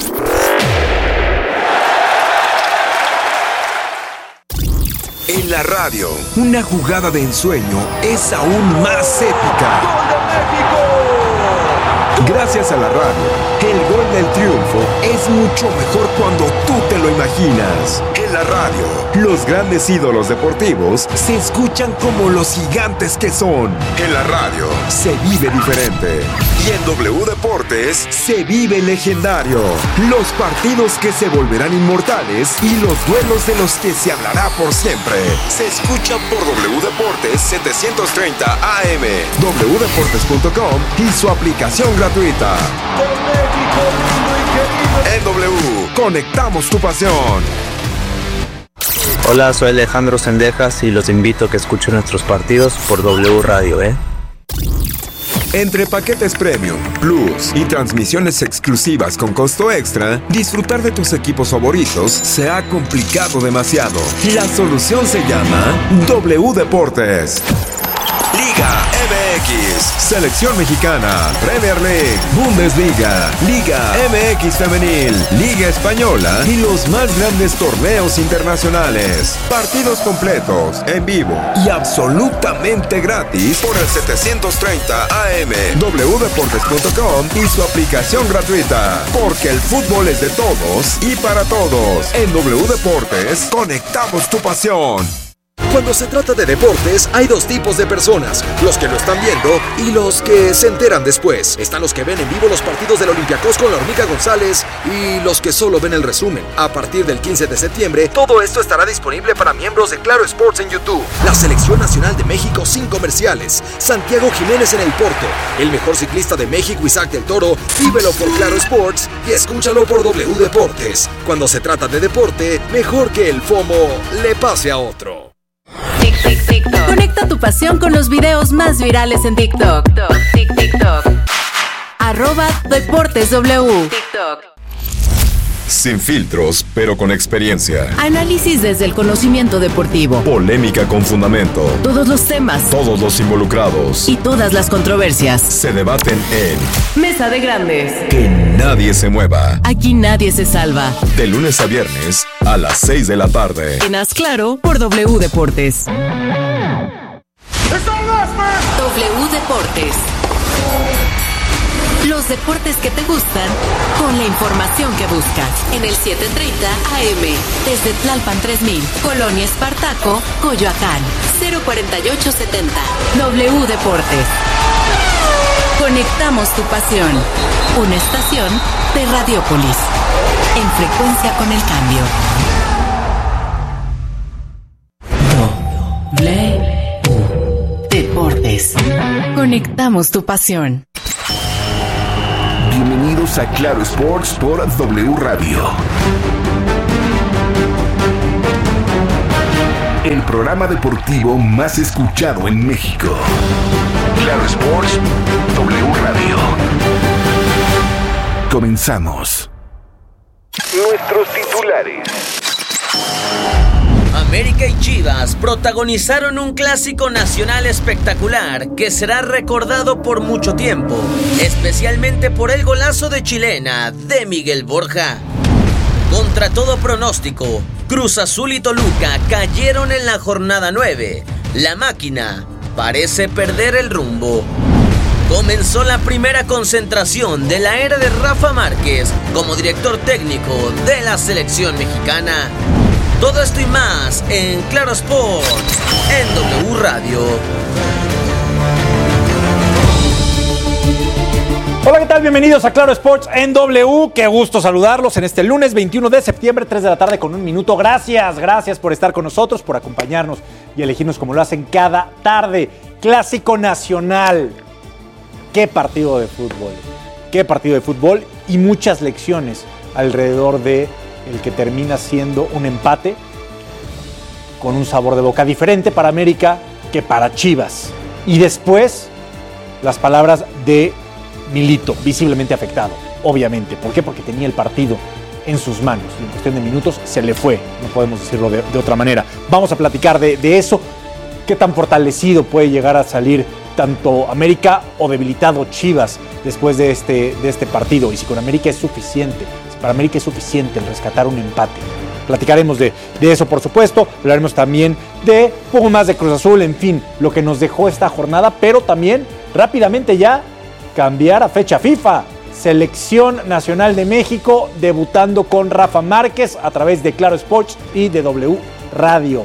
En la radio, una jugada de ensueño es aún más épica. ¡Gol de México! Gracias a la radio, el gol del triunfo es mucho mejor cuando tú te lo imaginas. En la radio, los grandes ídolos deportivos se escuchan como los gigantes que son. En la radio, se vive diferente. Y en W Deportes, se vive legendario. Los partidos que se volverán inmortales y los duelos de los que se hablará por siempre. Se escucha por W Deportes setecientos treinta A M, w deportes punto com y su aplicación gratuita. En W, conectamos tu pasión. Hola, soy Alejandro Sendejas y los invito a que escuchen nuestros partidos por W Radio, ¿eh? Entre paquetes premium, plus y transmisiones exclusivas con costo extra, disfrutar de tus equipos favoritos se ha complicado demasiado. La solución se llama W Deportes. Liga M X, Selección Mexicana, Premier League, Bundesliga, Liga M X Femenil, Liga Española y los más grandes torneos internacionales. Partidos completos, en vivo y absolutamente gratis por el setecientos treinta A M, w deportes punto com y su aplicación gratuita. Porque el fútbol es de todos y para todos. En W Deportes, conectamos tu pasión. Cuando se trata de deportes, hay dos tipos de personas, los que lo están viendo y los que se enteran después. Están los que ven en vivo los partidos del Olympiacos con la Hormiga González y los que solo ven el resumen. A partir del quince de septiembre, todo esto estará disponible para miembros de Claro Sports en YouTube. La Selección Nacional de México sin comerciales. Santiago Jiménez en el Porto. El mejor ciclista de México, Isaac del Toro. Vívelo por Claro Sports y escúchalo por W Deportes. Cuando se trata de deporte, mejor que el FOMO le pase a otro. Conecta tu pasión con los videos más virales en TikTok. TikTok. Arroba Deportes W. TikTok. Sin filtros, pero con experiencia. Análisis desde el conocimiento deportivo. Polémica con fundamento. Todos los temas. Todos los involucrados. Y todas las controversias. Se debaten en Mesa de Grandes. Que nadie se mueva. Aquí nadie se salva. De lunes a viernes a las seis de la tarde. En Haz Claro por W Deportes. W Deportes. Los deportes que te gustan con la información que buscas. En el setecientos treinta A M. Desde Tlalpan tres mil, Colonia Espartaco, Coyoacán. cero cuarenta y ocho setenta. W Deportes. Conectamos tu pasión. Una estación de Radiópolis. En frecuencia con el cambio. W Deportes. Conectamos tu pasión. Bienvenidos a Claro Sports por W Radio. El programa deportivo más escuchado en México. Claro Sports, W Radio. Comenzamos. Nuestros titulares. América y Chivas protagonizaron un clásico nacional espectacular que será recordado por mucho tiempo, especialmente por el golazo de chilena de Miguel Borja. Contra todo pronóstico, Cruz Azul y Toluca cayeron en la jornada nueve. La máquina parece perder el rumbo. Comenzó la primera concentración de la era de Rafa Márquez como director técnico de la selección mexicana. Todo esto y más en Claro Sports, en W Radio. Hola, ¿qué tal? Bienvenidos a Claro Sports en W. Qué gusto saludarlos en este lunes veintiuno de septiembre, tres de la tarde con un minuto. Gracias, gracias por estar con nosotros, por acompañarnos y elegirnos como lo hacen cada tarde. Clásico nacional. Qué partido de fútbol. Qué partido de fútbol y muchas lecciones alrededor de el que termina siendo un empate con un sabor de boca diferente para América que para Chivas. Y después, las palabras de Milito, visiblemente afectado, obviamente. ¿Por qué? Porque tenía el partido en sus manos y en cuestión de minutos se le fue, no podemos decirlo de, de otra manera. Vamos a platicar de, de eso, qué tan fortalecido puede llegar a salir tanto América o debilitado Chivas después de este, de este partido, y si con América es suficiente. Para América es suficiente el rescatar un empate. Platicaremos de, de eso, por supuesto. Hablaremos también de un poco más de Cruz Azul, en fin, lo que nos dejó esta jornada, pero también rápidamente ya cambiar a fecha FIFA. Selección Nacional de México debutando con Rafa Márquez a través de Claro Sports y de W Radio.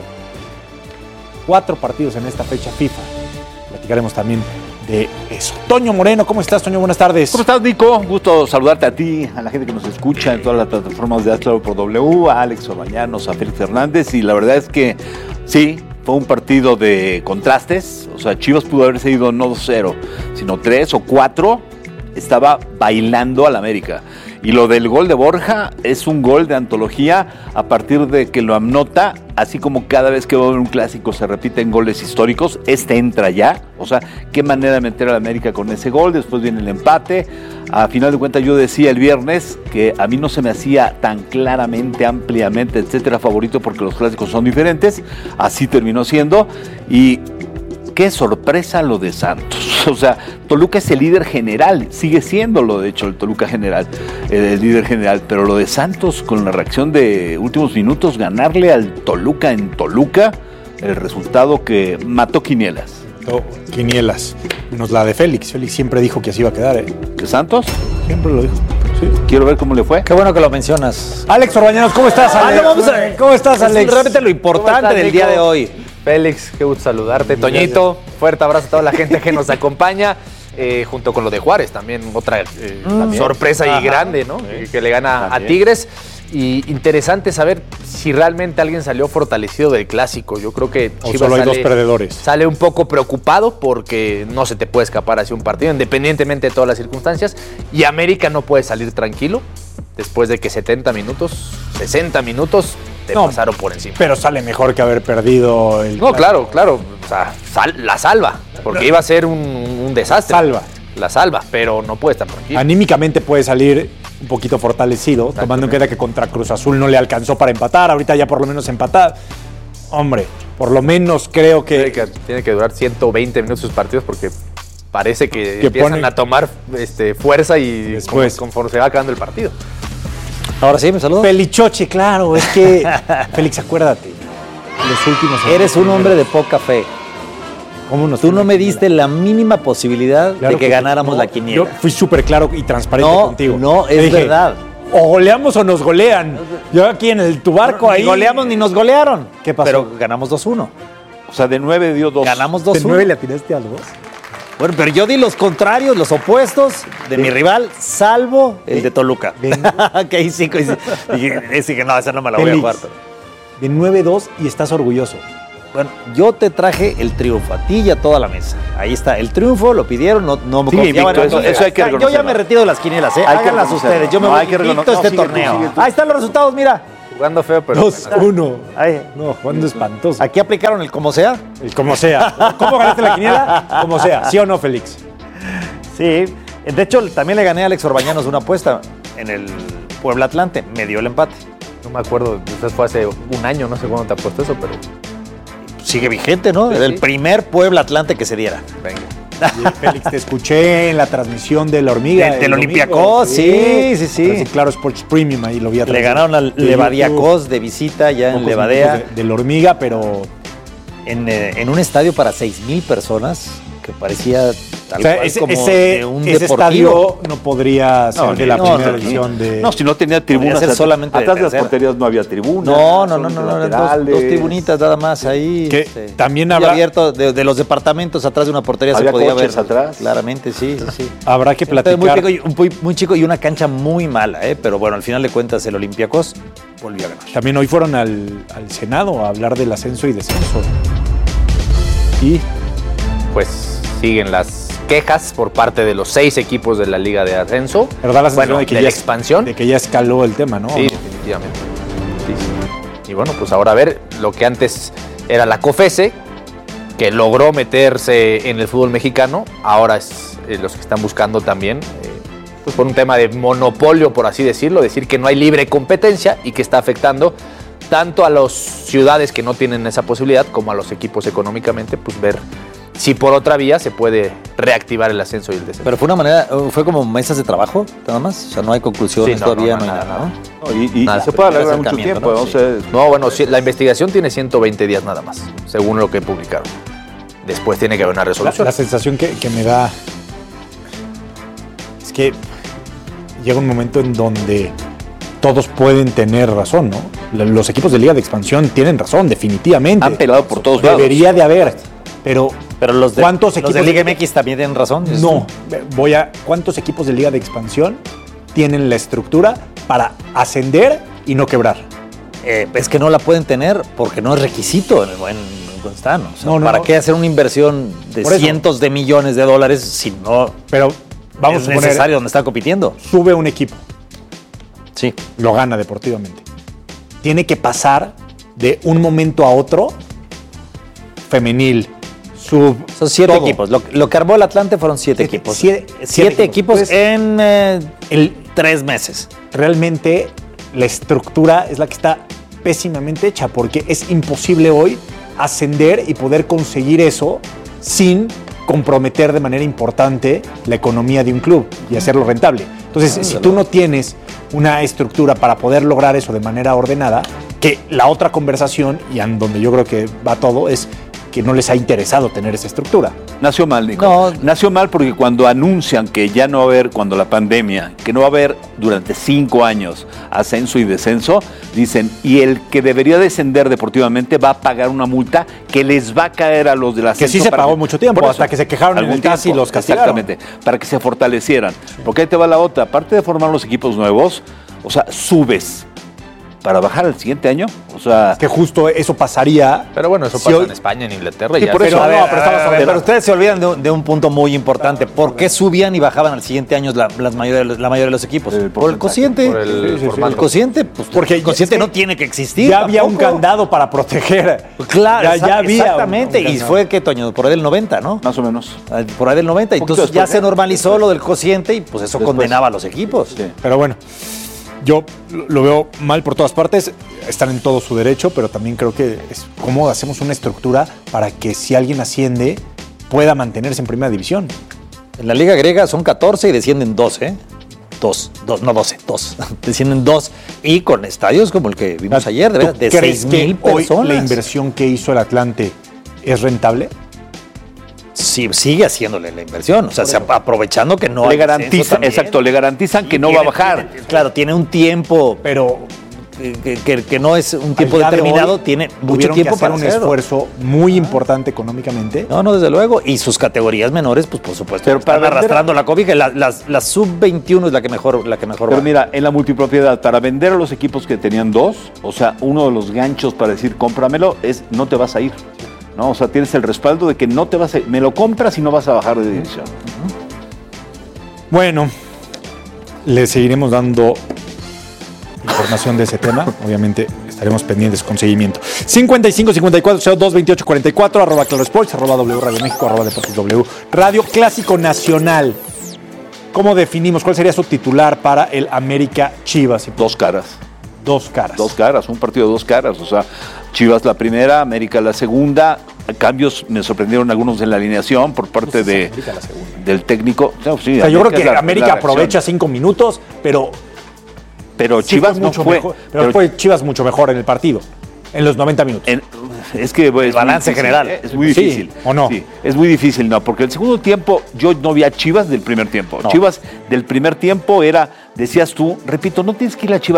Cuatro partidos en esta fecha FIFA. Platicaremos también de eso. Toño Moreno, ¿cómo estás, Toño? Buenas tardes. ¿Cómo estás, Nico? Gusto saludarte a ti, a la gente que nos escucha en todas las plataformas de Hazlo por W, a Alex Orbañanos, a Félix Fernández, y la verdad es que sí, fue un partido de contrastes. O sea, Chivas pudo haberse ido no dos cero, sino tres o cuatro. Estaba bailando al América. Y lo del gol de Borja es un gol de antología a partir de que lo anota, así como cada vez que va a haber un clásico se repiten goles históricos, este entra ya. O sea, qué manera de meter al América con ese gol, después viene el empate. A final de cuentas yo decía el viernes que a mí no se me hacía tan claramente, ampliamente, etcétera, favorito porque los clásicos son diferentes. Así terminó siendo y qué sorpresa lo de Santos. O sea, Toluca es el líder general, sigue siendo lo de hecho el Toluca general, el líder general, pero lo de Santos con la reacción de últimos minutos, ganarle al Toluca en Toluca, el resultado que mató quinielas. Oh, quinielas, menos la de Félix. Félix siempre dijo que así iba a quedar, ¿eh? ¿Que Santos? Siempre lo dijo. Sí. Quiero ver cómo le fue. Qué bueno que lo mencionas. Alex Orbañanos, ¿cómo estás, Alex? Ah, no, vamos a... ¿Cómo estás, Alex? Es realmente lo importante del día de hoy. Félix, qué gusto saludarte. Toñito, gracias. Fuerte abrazo a toda la gente que nos acompaña. Eh, junto con lo de Juárez, también otra eh, mm. sorpresa Ajá. y grande, ¿no? Sí. Que le gana también a Tigres. Y interesante saber si realmente alguien salió fortalecido del clásico. Yo creo que o Chivas solo hay sale, dos perdedores. Sale un poco preocupado porque no se te puede escapar hacia un partido, independientemente de todas las circunstancias. Y América no puede salir tranquilo después de que setenta minutos, sesenta minutos te no, pasaron por encima. Pero sale mejor que haber perdido el No, clásico. claro, claro. O sea, sal, la salva, porque iba a ser un, un desastre. Salva. La salva, pero no puede estar tranquilo. Anímicamente puede salir un poquito fortalecido, tomando en cuenta que contra Cruz Azul no le alcanzó para empatar, ahorita ya por lo menos empatar. Hombre, por lo menos creo que... Tiene que, tiene que durar ciento veinte minutos sus partidos porque parece que, que empiezan ponen... a tomar este, fuerza y Después. como, conforme se va acabando el partido. Ahora sí, me saludo. Felichoche, claro, es que... Félix, acuérdate, los últimos... Eres un hombre de poca fe. ¿Cómo nos Tú no me diste la mínima posibilidad claro de que, que ganáramos no, la quiniela. Yo fui súper claro y transparente no, contigo. No, es dije, verdad. O goleamos o nos golean. Yo aquí en el tu barco no, ahí... Ni goleamos ni nos golearon. ¿Qué pasó? Pero ganamos dos uno. O sea, de nueve dio dos. Ganamos dos uno. ¿De nueve le atinaste a dos? Bueno, pero yo di los contrarios, los opuestos de, de mi rival, salvo el de, de Toluca. Que ahí sí, dije, sí que no, esa no me la voy a jugar. Pero... De nueve dos y estás orgulloso. Bueno, yo te traje el triunfo, a ti y a toda la mesa. Ahí está, el triunfo, lo pidieron, no, no me sí, confiaban. Eso, eso hay que yo ya me retiro de las quinielas, ¿eh? Hay Háganlas ustedes, yo me no, voy invicto este no, torneo. Sigue tú, sigue tú. Ahí están los resultados, mira. Jugando feo, pero... dos uno. No, jugando espantoso. Aquí aplicaron el como sea. El como sea. ¿Cómo ganaste la quiniela? Como sea. ¿Sí o no, Félix? Sí. De hecho, también le gané a Alex Orbañanos una apuesta en el Puebla Atlante. Me dio el empate. No me acuerdo, eso fue hace un año, no sé cuándo te apostó eso, pero... Sigue vigente, ¿no? Sí, Era sí. el primer Puebla Atlante que se diera. Venga. Sí, Félix, te escuché en la transmisión de la hormiga. De, del Olympiacos, sí, sí, sí. sí. Claro, Sports Premium, ahí lo vi a Le ganaron al Levadiacos de visita ya en Levadea. De, de la hormiga, pero... En, eh, en un estadio para seis mil personas, que parecía tal o sea, cual ese, como ese, de un ese deportivo. estadio no podría ser No, de la no, primera no, edición de... No, si no tenía tribunas. ser solamente atrás de de las tercera. porterías no había tribunas. No, no, no, no, no eran dos, dos tribunitas nada más ahí. Que este, también muy habrá... abierto de, de los departamentos atrás de una portería ¿Había se podía ver coches atrás? claramente, sí, sí, sí. Habrá que platicar. Muy, pico, muy, muy chico y una cancha muy mala, ¿eh? Pero bueno, al final de cuentas el Olympiacos volvió a ganar. También hoy fueron al, al Senado a hablar del ascenso y descenso. Y... Pues siguen las quejas por parte de los seis equipos de la Liga de Ascenso. Pero da la sensación bueno, de que de ya la expansión. De que ya escaló el tema, ¿no? Sí, ¿no? definitivamente. Sí, sí. Y bueno, pues ahora a ver lo que antes era la COFESE, que logró meterse en el fútbol mexicano, ahora es eh, los que están buscando también, eh, pues por un tema de monopolio, por así decirlo, decir que no hay libre competencia y que está afectando tanto a las ciudades que no tienen esa posibilidad como a los equipos económicamente, pues ver si por otra vía se puede reactivar el ascenso y el descenso. Pero fue una manera, fue como mesas de trabajo, nada más. O sea, no hay conclusiones Sí, no, todavía, no, no, no, hay nada, nada, ¿no? No, y y Nada, se puede primer alargar mucho acercamiento, tiempo. ¿no? Entonces, No, bueno, sí, la investigación tiene ciento veinte días nada más, según lo que publicaron. Después tiene que haber una La, resolución. la sensación que, que me da es que llega un momento en donde todos pueden tener razón, ¿no? Los equipos de Liga de Expansión tienen razón, definitivamente. han pelado por todos lados. Debería de haber, pero Pero los de, ¿cuántos los equipos de Liga M X también tienen razón. No, voy a ¿cuántos equipos de Liga de Expansión tienen la estructura para ascender y no quebrar? Eh, es que no la pueden tener porque no es requisito en el buen Constano. O sea, No, no, ¿para no. qué hacer una inversión de Por eso. cientos de millones de dólares si no Pero vamos es a suponer, necesario donde está compitiendo? sube un equipo, Sí. lo gana deportivamente. Tiene que pasar de un momento a otro, femenil, sub... Son siete todo. equipos. Lo, lo que armó el Atlante fueron siete, Siete- equipos. siete- Siete, siete equipos, equipos. en eh, El, tres meses. realmente la estructura es la que está pésimamente hecha, porque es imposible hoy ascender y poder conseguir eso sin comprometer de manera importante la economía de un club y hacerlo rentable. Entonces, Ah, si desde tú luego. no tienes una estructura para poder lograr eso de manera ordenada, que la otra conversación, y en donde yo creo que va todo, es que no les ha interesado tener esa estructura. nació mal, Nico. No. Nació mal porque cuando anuncian que ya no va a haber, cuando la pandemia, que no va a haber durante cinco años ascenso y descenso, dicen, y el que debería descender deportivamente va a pagar una multa que les va a caer a los de la Que sí se pagó mucho tiempo, hasta que se quejaron en el C A S y los castigaron. Exactamente, para que se fortalecieran. Porque ahí te va la otra, aparte de formar los equipos nuevos, o sea, subes para bajar al siguiente año. O sea, que justo eso pasaría. Pero bueno, eso si pasa hoy... en España, en Inglaterra. Sí, Ya por eso, pero, a ver, no, pero, pero, a ver, pero ustedes se olvidan de un, de un punto muy importante. ¿Por qué subían y bajaban al siguiente año la, las mayoría, la mayoría de los equipos? El por el cociente. Por el Sí, sí, formato. el cociente, pues porque el cociente no tiene que existir. Ya había tampoco. un candado para proteger. Claro, ya, exa- ya había. exactamente. un- un y candado. fue que, Toño, por ahí del noventa, ¿no? más o menos. Por ahí del noventa. Un poquito Entonces ya después, se ¿eh? normalizó lo del cociente y pues eso Después. condenaba a los equipos. Sí. Pero bueno, yo lo veo mal por todas partes. Están en todo su derecho, pero también creo que es cómo hacemos una estructura para que si alguien asciende pueda mantenerse en primera división. En la liga griega son catorce y descienden doce, ¿eh? Dos, dos, no doce, dos. Descienden dos. Y con estadios como el que vimos ayer, de, ¿Tú verdad, de crees seis que mil hoy personas. la inversión que hizo el Atlante es rentable? Sí, sigue haciéndole la inversión. O sea, se, aprovechando que no Le hay descenso garantiza, también. exacto, le garantizan que no Tiene- va a bajar. tiene- claro, tiene un tiempo, pero que, que- que no es un tiempo Al día de determinado, hoy, tiene mucho tuvieron tiempo que hacer para un hacerlo. esfuerzo muy importante económicamente. No, no, desde luego. Y sus categorías menores, pues por supuesto, Pero para están vender- arrastrando la cobija. La, las- la sub veintiuno es la que mejor, la que mejor Pero va. mira, en la multipropiedad, para vender a los equipos que tenían dos, o sea, uno de los ganchos para decir cómpramelo es no te vas a ir. ¿No? O sea, tienes el respaldo de que no te vas a ir. Me lo compras y no vas a bajar de división. Bueno, le seguiremos dando información de ese tema. Obviamente estaremos pendientes con seguimiento. cincuenta y cinco, cincuenta y cuatro, cero dos, veintiocho, cuarenta y cuatro, arroba Claro Sports, arroba W Radio México, arroba Deportes W Radio. Clásico Nacional. ¿Cómo definimos? ¿Cuál sería su titular para el América Chivas? Dos caras. Dos caras. Dos caras, un partido de dos caras. O sea, Chivas la primera, América la segunda. Cambios me sorprendieron algunos en la alineación por parte de, América la segunda. del técnico. No, sí, O sea, yo creo América que es la- América la aprovecha reacción. cinco minutos, pero Pero sí Chivas fue no mucho fue. mejor. Pero, pero- fue Chivas mucho mejor en el partido, en los noventa minutos. En- es que pues, es muy balance difícil, general. ¿eh? Es muy Sí, difícil. ¿o no? Sí, es muy difícil, no, porque el segundo tiempo yo no vi a Chivas del primer tiempo. No. Chivas del primer tiempo era, decías tú, repito, no tienes que ir a Chivas